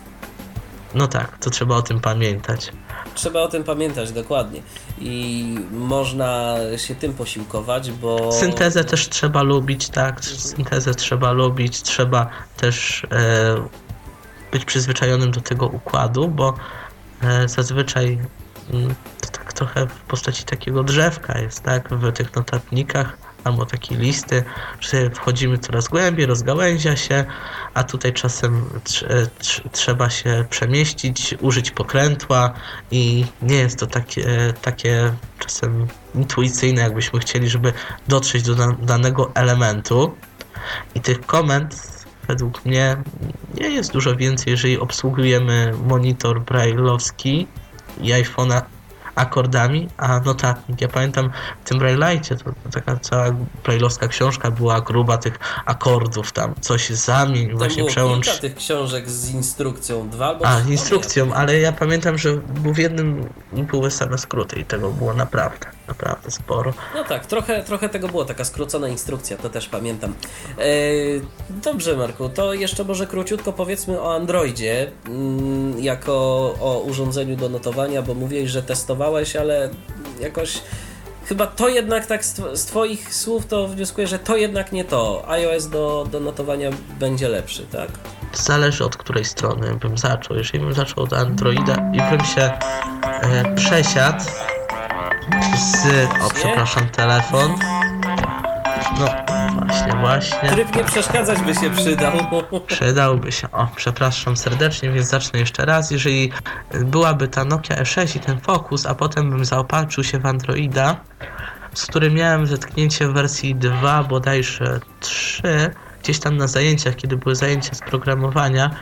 No tak, to trzeba o tym pamiętać. Trzeba o tym pamiętać, dokładnie. I można się tym posiłkować, bo... Syntezę też trzeba lubić, tak, syntezę trzeba lubić, trzeba też e, być przyzwyczajonym do tego układu, bo e, zazwyczaj to tak trochę w postaci takiego drzewka jest, tak, w tych notatnikach, albo takiej listy, że wchodzimy coraz głębiej, rozgałęzia się, a tutaj czasem tr- tr- trzeba się przemieścić, użyć pokrętła i nie jest to takie, takie czasem intuicyjne, jakbyśmy chcieli, żeby dotrzeć do dan- danego elementu. I tych komend według mnie nie jest dużo więcej, jeżeli obsługujemy monitor braille'owski i iPhone'a akordami, a notatnik. Ja pamiętam w tym Braille'cie, to, to taka cała braille'owska książka była gruba tych akordów, tam coś zamień, tam właśnie było przełącz. kilka tych książek z instrukcją, dwa albo A, trzy, z instrukcją, ale ja pamiętam, że w jednym były same skróty i tego było naprawdę, naprawdę sporo. No tak, trochę, trochę tego było, taka skrócona instrukcja, to też pamiętam. E, dobrze, Marku, to jeszcze może króciutko powiedzmy o Androidzie, mm, jako o urządzeniu do notowania, bo mówiłeś, że testowałeś, ale jakoś chyba to jednak tak z, tw- z twoich słów to wnioskuję, że to jednak nie to. iOS do, do notowania będzie lepszy, tak? Zależy od której strony bym zaczął. Jeżeli bym zaczął od Androida i bym się e, przesiadł z... O, przepraszam, telefon. No, właśnie, właśnie. Tryb nie przeszkadzać by się przydał. Przydałby się. O, przepraszam serdecznie, więc zacznę jeszcze raz. Jeżeli byłaby ta Nokia E sześć i ten Focus, a potem bym zaopatrzył się w Androida, z którym miałem zetknięcie w wersji dwa, bodajże trzy, gdzieś tam na zajęciach, kiedy były zajęcia z programowania,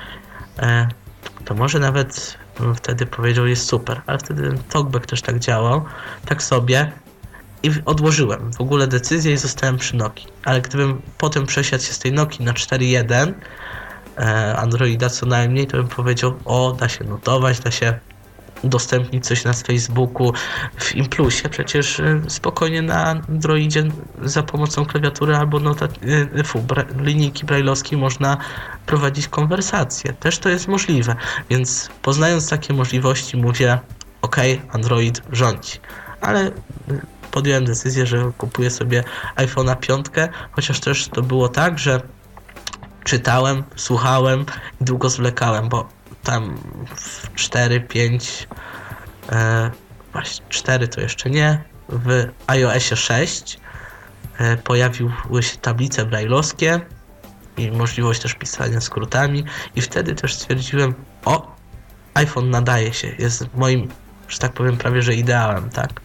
to może nawet bym wtedy powiedział, jest super, ale wtedy ten talkback też tak działał, tak sobie. I odłożyłem w ogóle decyzję i zostałem przy Nokii. Ale gdybym potem przesiadł się z tej Nokii na cztery jeden e, Androida co najmniej, to bym powiedział, o, da się notować, da się udostępnić coś na Facebooku, w Implusie przecież e, spokojnie na Androidzie za pomocą klawiatury albo notat, e, fu, bra, linijki braille'owskiej można prowadzić konwersację. Też to jest możliwe, więc poznając takie możliwości mówię, ok, Android rządzi. Ale podjąłem decyzję, że kupuję sobie iPhone'a pięć, chociaż też to było tak, że czytałem, słuchałem i długo zwlekałem, bo tam w cztery, pięć, e, właśnie cztery to jeszcze nie, w iOSie sześć e, pojawiły się tablice braille'owskie i możliwość też pisania skrótami i wtedy też stwierdziłem, o, iPhone nadaje się, jest moim, że tak powiem, prawie że ideałem, tak?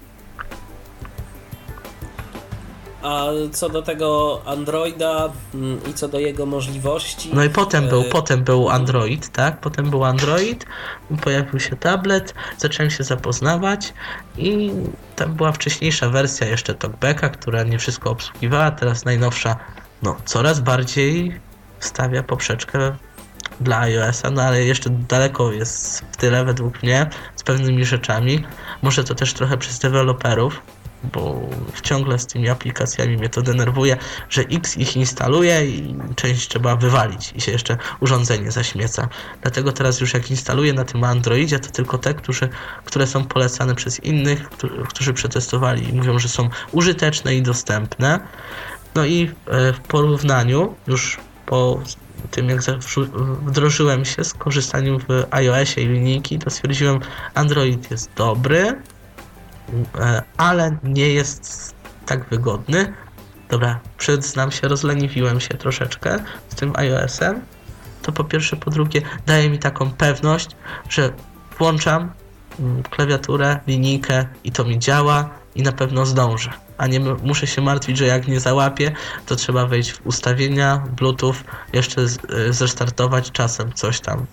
A co do tego Androida mm, i co do jego możliwości... No i potem był, e... potem był Android, tak? Potem był Android, pojawił się tablet, zacząłem się zapoznawać i tam była wcześniejsza wersja jeszcze TalkBacka, która nie wszystko obsługiwała, teraz najnowsza, no coraz bardziej stawia poprzeczkę dla iOS-a, no ale jeszcze daleko jest w tyle według mnie z pewnymi rzeczami. Może to też trochę przez deweloperów, bo ciągle z tymi aplikacjami mnie to denerwuje, że X ich instaluje i część trzeba wywalić i się jeszcze urządzenie zaśmieca. Dlatego teraz już jak instaluję na tym Androidzie, to tylko te, którzy, które są polecane przez innych, którzy, którzy przetestowali i mówią, że są użyteczne i dostępne. No i w porównaniu już po tym jak wdrożyłem się z korzystaniem w iOSie i linijki, to stwierdziłem, Android jest dobry, ale nie jest tak wygodny. Dobra, przyznam się, rozleniwiłem się troszeczkę z tym iOS-em. To po pierwsze, po drugie daje mi taką pewność, że włączam klawiaturę, linijkę i to mi działa. i na pewno zdążę. A nie m- muszę się martwić, że jak nie załapię, to trzeba wejść w ustawienia, Bluetooth, jeszcze z- y, zrestartować czasem coś tam.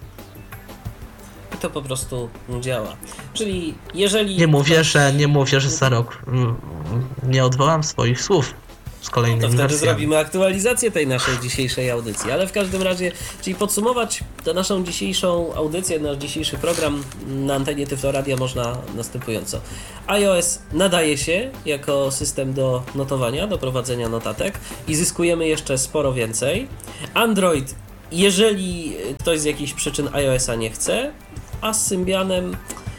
I to po prostu działa. Czyli jeżeli... Nie mówię, ktoś- że nie mówię, że za rok mm, nie odwołam swoich słów z To kolejnymi wtedy wersjami. zrobimy aktualizację tej naszej dzisiejszej audycji, ale w każdym razie, czyli podsumować tę naszą dzisiejszą audycję, nasz dzisiejszy program na antenie Tyflo Radia można następująco. iOS nadaje się jako system do notowania, do prowadzenia notatek i zyskujemy jeszcze sporo więcej. Android, jeżeli ktoś z jakichś przyczyn iOS-a nie chce, a z Symbianem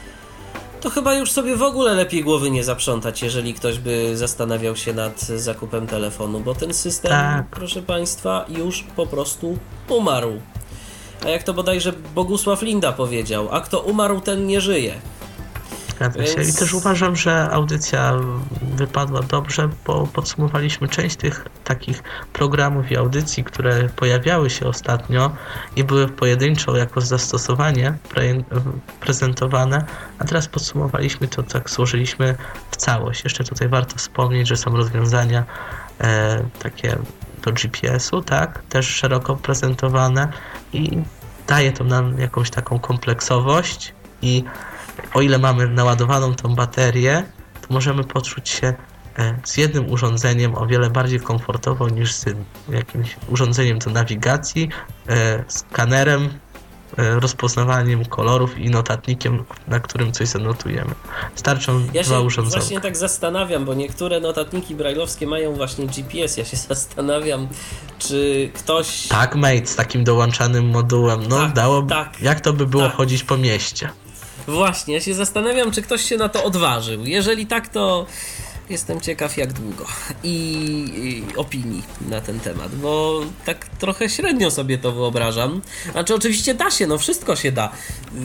to chyba już sobie w ogóle lepiej głowy nie zaprzątać, jeżeli ktoś by zastanawiał się nad zakupem telefonu, bo ten system, Tak. proszę Państwa, już po prostu umarł. A jak to bodajże Bogusław Linda powiedział, a kto umarł, ten nie żyje. Zgadza się. Więc- I też uważam, że audycja wypadła dobrze, bo podsumowaliśmy część tych takich programów i audycji, które pojawiały się ostatnio i były pojedynczo jako zastosowanie pre- prezentowane, a teraz podsumowaliśmy to, tak złożyliśmy w całość. Jeszcze tutaj warto wspomnieć, że są rozwiązania e, takie do G P S-u, tak, też szeroko prezentowane i daje to nam jakąś taką kompleksowość i o ile mamy naładowaną tą baterię, to możemy poczuć się e, z jednym urządzeniem o wiele bardziej komfortowo niż z jakimś urządzeniem do nawigacji, e, skanerem, e, rozpoznawaniem kolorów i notatnikiem, na którym coś zanotujemy. Starczą Ja dwa się urządzenia. właśnie tak zastanawiam, bo niektóre notatniki brajlowskie mają właśnie G P S. Ja się zastanawiam, czy ktoś... Tak, mate, z takim dołączanym modułem. No, Tak, dało, tak, jak to by było tak. chodzić po mieście? Właśnie, ja się zastanawiam, czy ktoś się na to odważył. Jeżeli tak, to jestem ciekaw jak długo i, i opinii na ten temat, bo tak trochę średnio sobie to wyobrażam. Znaczy oczywiście da się, no wszystko się da.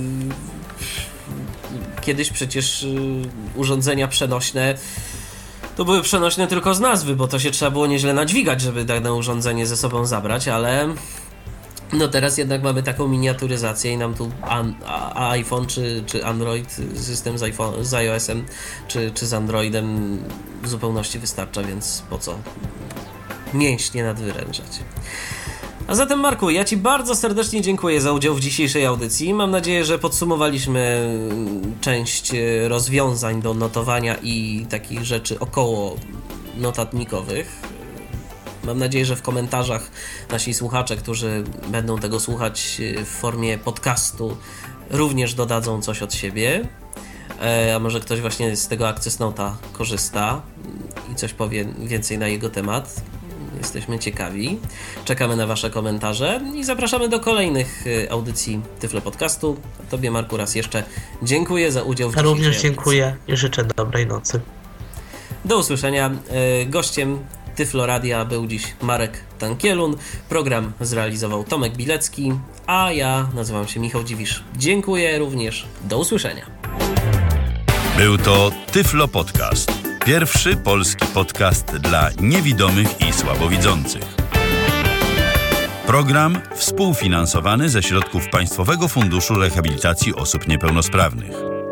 Kiedyś przecież y, urządzenia przenośne to były przenośne tylko z nazwy, bo to się trzeba było nieźle nadźwigać, żeby dane urządzenie ze sobą zabrać, ale no teraz jednak mamy taką miniaturyzację i nam tu an, a, iPhone czy, czy Android, system z, iPhone, z iOS-em czy, czy z Androidem w zupełności wystarcza, więc po co mięśnie nadwyrężać. A zatem Marku, ja Ci bardzo serdecznie dziękuję za udział w dzisiejszej audycji. Mam nadzieję, że podsumowaliśmy część rozwiązań do notowania i takich rzeczy około notatnikowych. Mam nadzieję, że w komentarzach nasi słuchacze, którzy będą tego słuchać w formie podcastu, również dodadzą coś od siebie. A może ktoś właśnie z tego Access Note'a korzysta i coś powie więcej na jego temat. Jesteśmy ciekawi. Czekamy na Wasze komentarze i zapraszamy do kolejnych audycji Tyflo Podcastu. Tobie, Marku, raz jeszcze dziękuję za udział w Ja dzisiejszej również audycji. dziękuję i życzę dobrej nocy. Do usłyszenia. Gościem Tyflo Radia był dziś Marek Tankielun. Program zrealizował Tomek Bilecki, a ja nazywam się Michał Dziwisz. Dziękuję również. Do usłyszenia. Był to Tyflo Podcast. Pierwszy polski podcast dla niewidomych i słabowidzących. Program współfinansowany ze środków Państwowego Funduszu Rehabilitacji Osób Niepełnosprawnych.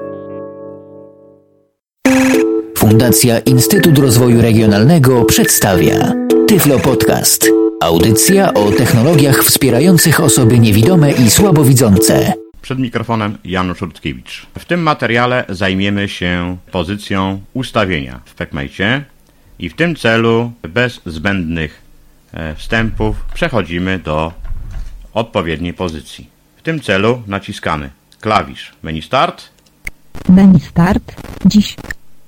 Fundacja Instytut Rozwoju Regionalnego przedstawia Tyflo Podcast. Audycja o technologiach wspierających osoby niewidome i słabowidzące. Przed mikrofonem Janusz Rutkiewicz. W tym materiale zajmiemy się pozycją ustawienia w PeckMate i w tym celu bez zbędnych wstępów przechodzimy do odpowiedniej pozycji. W tym celu naciskamy klawisz menu Start. Menu Start. Dziś.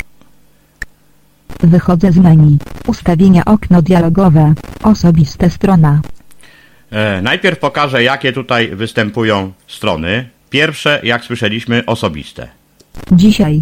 Wychodzę z menu. Ustawienia okno dialogowe. Osobiste strona. E, najpierw pokażę, jakie tutaj występują strony. Pierwsze, jak słyszeliśmy, osobiste. Dzisiaj.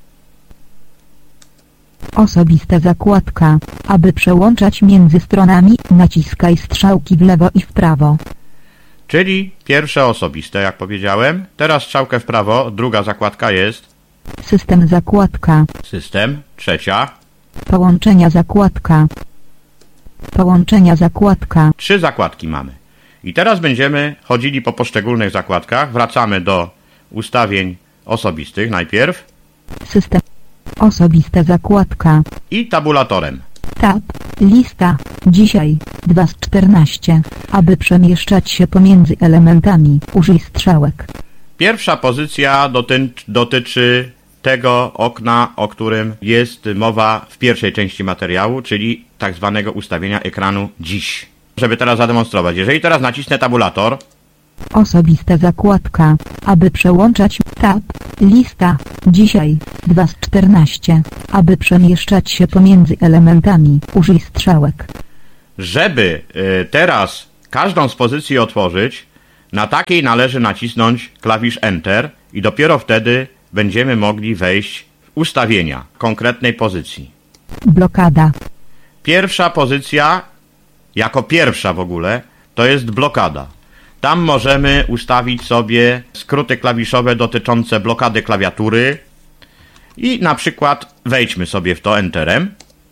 Osobista zakładka. Aby przełączać między stronami, naciskaj strzałki w lewo i w prawo. Czyli pierwsze osobiste, jak powiedziałem. Teraz strzałkę w prawo, druga zakładka jest System zakładka. system, trzecia. Połączenia zakładka. Połączenia zakładka. Trzy zakładki mamy. I teraz będziemy chodzili po poszczególnych zakładkach. Wracamy do ustawień osobistych najpierw. System. Osobista zakładka. I tabulatorem. Tab. Lista. Dzisiaj. dwa z czternaście. Aby przemieszczać się pomiędzy elementami, użyj strzałek. Pierwsza pozycja doty dotyczy tego okna, o którym jest mowa w pierwszej części materiału, czyli tak zwanego ustawienia ekranu dziś. Żeby teraz zademonstrować, jeżeli teraz nacisnę tabulator. Osobista zakładka. Aby przełączać tab. Lista. Dzisiaj. dwa z czternaście. Aby przemieszczać się pomiędzy elementami, użyj strzałek. Żeby y, teraz każdą z pozycji otworzyć, na takiej należy nacisnąć klawisz Enter i dopiero wtedy będziemy mogli wejść w ustawienia konkretnej pozycji. Blokada. Pierwsza pozycja, jako pierwsza w ogóle, to jest blokada. Tam możemy ustawić sobie skróty klawiszowe dotyczące blokady klawiatury i na przykład wejdźmy sobie w to Enterem.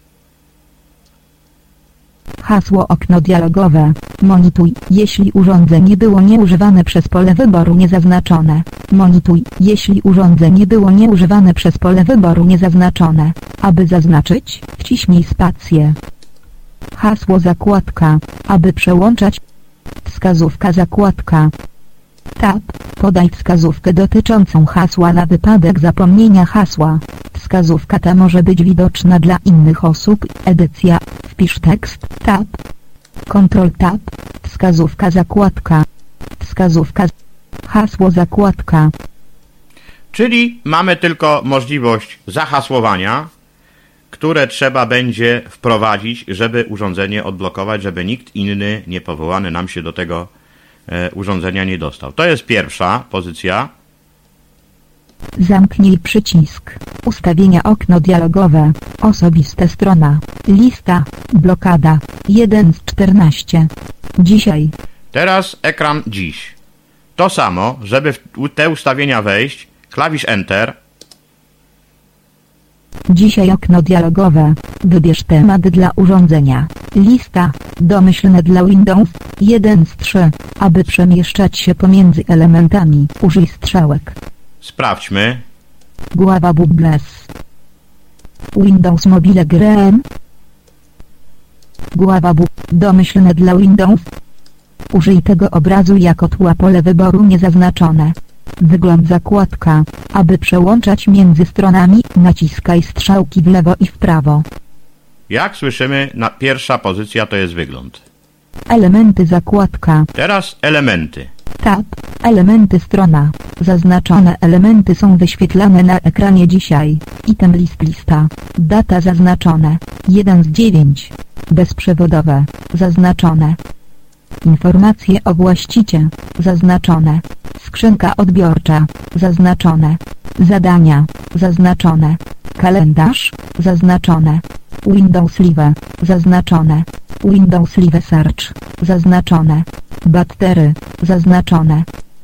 Hasło okno dialogowe. Monituj, jeśli urządzenie było nieużywane przez pole wyboru niezaznaczone. Monituj, jeśli urządzenie było nieużywane przez pole wyboru niezaznaczone. Aby zaznaczyć, wciśnij spację. Hasło zakładka. Aby przełączać. Wskazówka zakładka. Tab. Podaj wskazówkę dotyczącą hasła na wypadek zapomnienia hasła. Wskazówka ta może być widoczna dla innych osób. Edycja. Wpisz tekst. Tab. Ctrl Tab. Wskazówka zakładka. Wskazówka. Hasło zakładka. Czyli mamy tylko możliwość zahasłowania, które trzeba będzie wprowadzić, żeby urządzenie odblokować, żeby nikt inny niepowołany nam się do tego e, urządzenia nie dostał. To jest pierwsza pozycja. Zamknij przycisk. Ustawienia okno dialogowe. Osobiste strona. Lista. Blokada. jeden z czternaście. Dzisiaj. Teraz ekran dziś. To samo, żeby w te ustawienia wejść, klawisz Enter. Dzisiaj okno dialogowe. Wybierz temat dla urządzenia. Lista. Domyślne dla Windows. jeden z trzech. Aby przemieszczać się pomiędzy elementami, użyj strzałek. Sprawdźmy. Głowa Bubbles. Windows Mobile Green. Głowa bu. Domyślne dla Windows. Użyj tego obrazu jako tła, pole wyboru niezaznaczone. Wygląd zakładka. Aby przełączać między stronami, naciskaj strzałki w lewo i w prawo. Jak słyszymy, na pierwsza pozycja to jest wygląd. Elementy zakładka. Teraz elementy. Tab. Elementy strona. Zaznaczone elementy są wyświetlane na ekranie dzisiaj. Item list lista. Data zaznaczone. jeden z dziewięciu. Bezprzewodowe. Zaznaczone. Informacje o właścicielu. Zaznaczone. Skrzynka odbiorcza. Zaznaczone. Zadania. Zaznaczone. Kalendarz. Zaznaczone. Windows Live. Zaznaczone. Windows Live Search. Zaznaczone. Battery. Zaznaczone.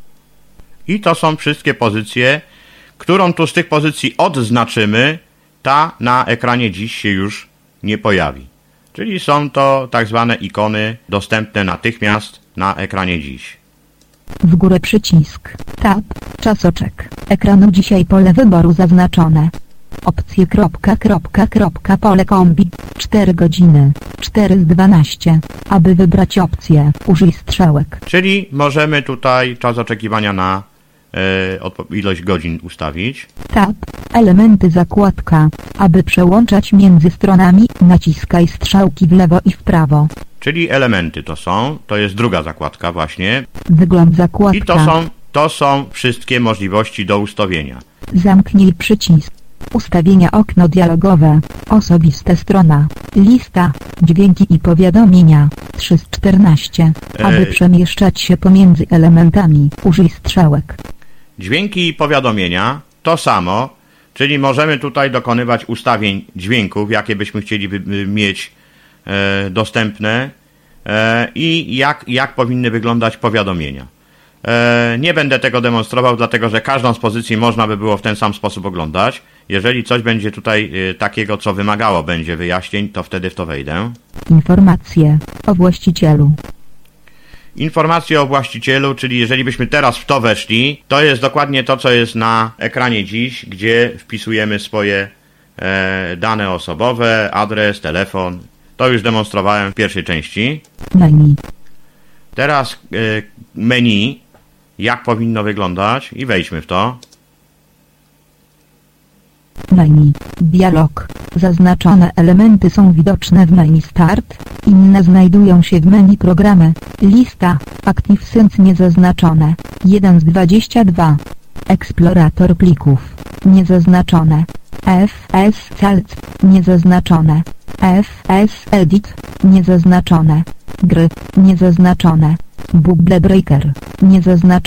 I to są wszystkie pozycje. Którą tu z tych pozycji odznaczymy, ta na ekranie dziś się już nie pojawi. Czyli są to tak zwane ikony dostępne natychmiast na ekranie dziś. W górę przycisk. Tab. Czasoczek. Ekranu dzisiaj pole wyboru zaznaczone. Opcje kropka, kropka, kropka, pole kombi. cztery godziny. cztery z dwunastu. Aby wybrać opcję, użyj strzałek. Czyli możemy tutaj czas oczekiwania na e, ilość godzin ustawić. Tab. Elementy zakładka. Aby przełączać między stronami, naciskaj strzałki w lewo i w prawo. Czyli elementy to są, to jest druga zakładka właśnie. Wygląd zakładka. I to są, to są wszystkie możliwości do ustawienia. Zamknij przycisk. Ustawienia okno dialogowe. Osobiste strona. Lista. Dźwięki i powiadomienia. trzy z czternastu. Aby Ej. przemieszczać się pomiędzy elementami, użyj strzałek. Dźwięki i powiadomienia to samo, czyli możemy tutaj dokonywać ustawień dźwięków, jakie byśmy chcieli mieć e, dostępne e, i jak, jak powinny wyglądać powiadomienia. E, nie będę tego demonstrował, dlatego że każdą z pozycji można by było w ten sam sposób oglądać. Jeżeli coś będzie tutaj e, takiego, co wymagało będzie wyjaśnień, to wtedy w to wejdę. Informacje o właścicielu. Informacje o właścicielu, czyli jeżeli byśmy teraz w to weszli, to jest dokładnie to, co jest na ekranie dziś, gdzie wpisujemy swoje e, dane osobowe, adres, telefon. To już demonstrowałem w pierwszej części. Menu. Teraz e, menu, jak powinno wyglądać i wejdźmy w to. Menu. Dialog. Zaznaczone elementy są widoczne w menu Start, inne znajdują się w menu Programy. Lista. ActiveSense niezaznaczone. jeden z dwudziestu dwóch. Eksplorator plików. Niezaznaczone. F S Calt. Niezaznaczone. F S Edit. Niezaznaczone. Gry. Niezaznaczone. Bubble Breaker. Niezaznaczone.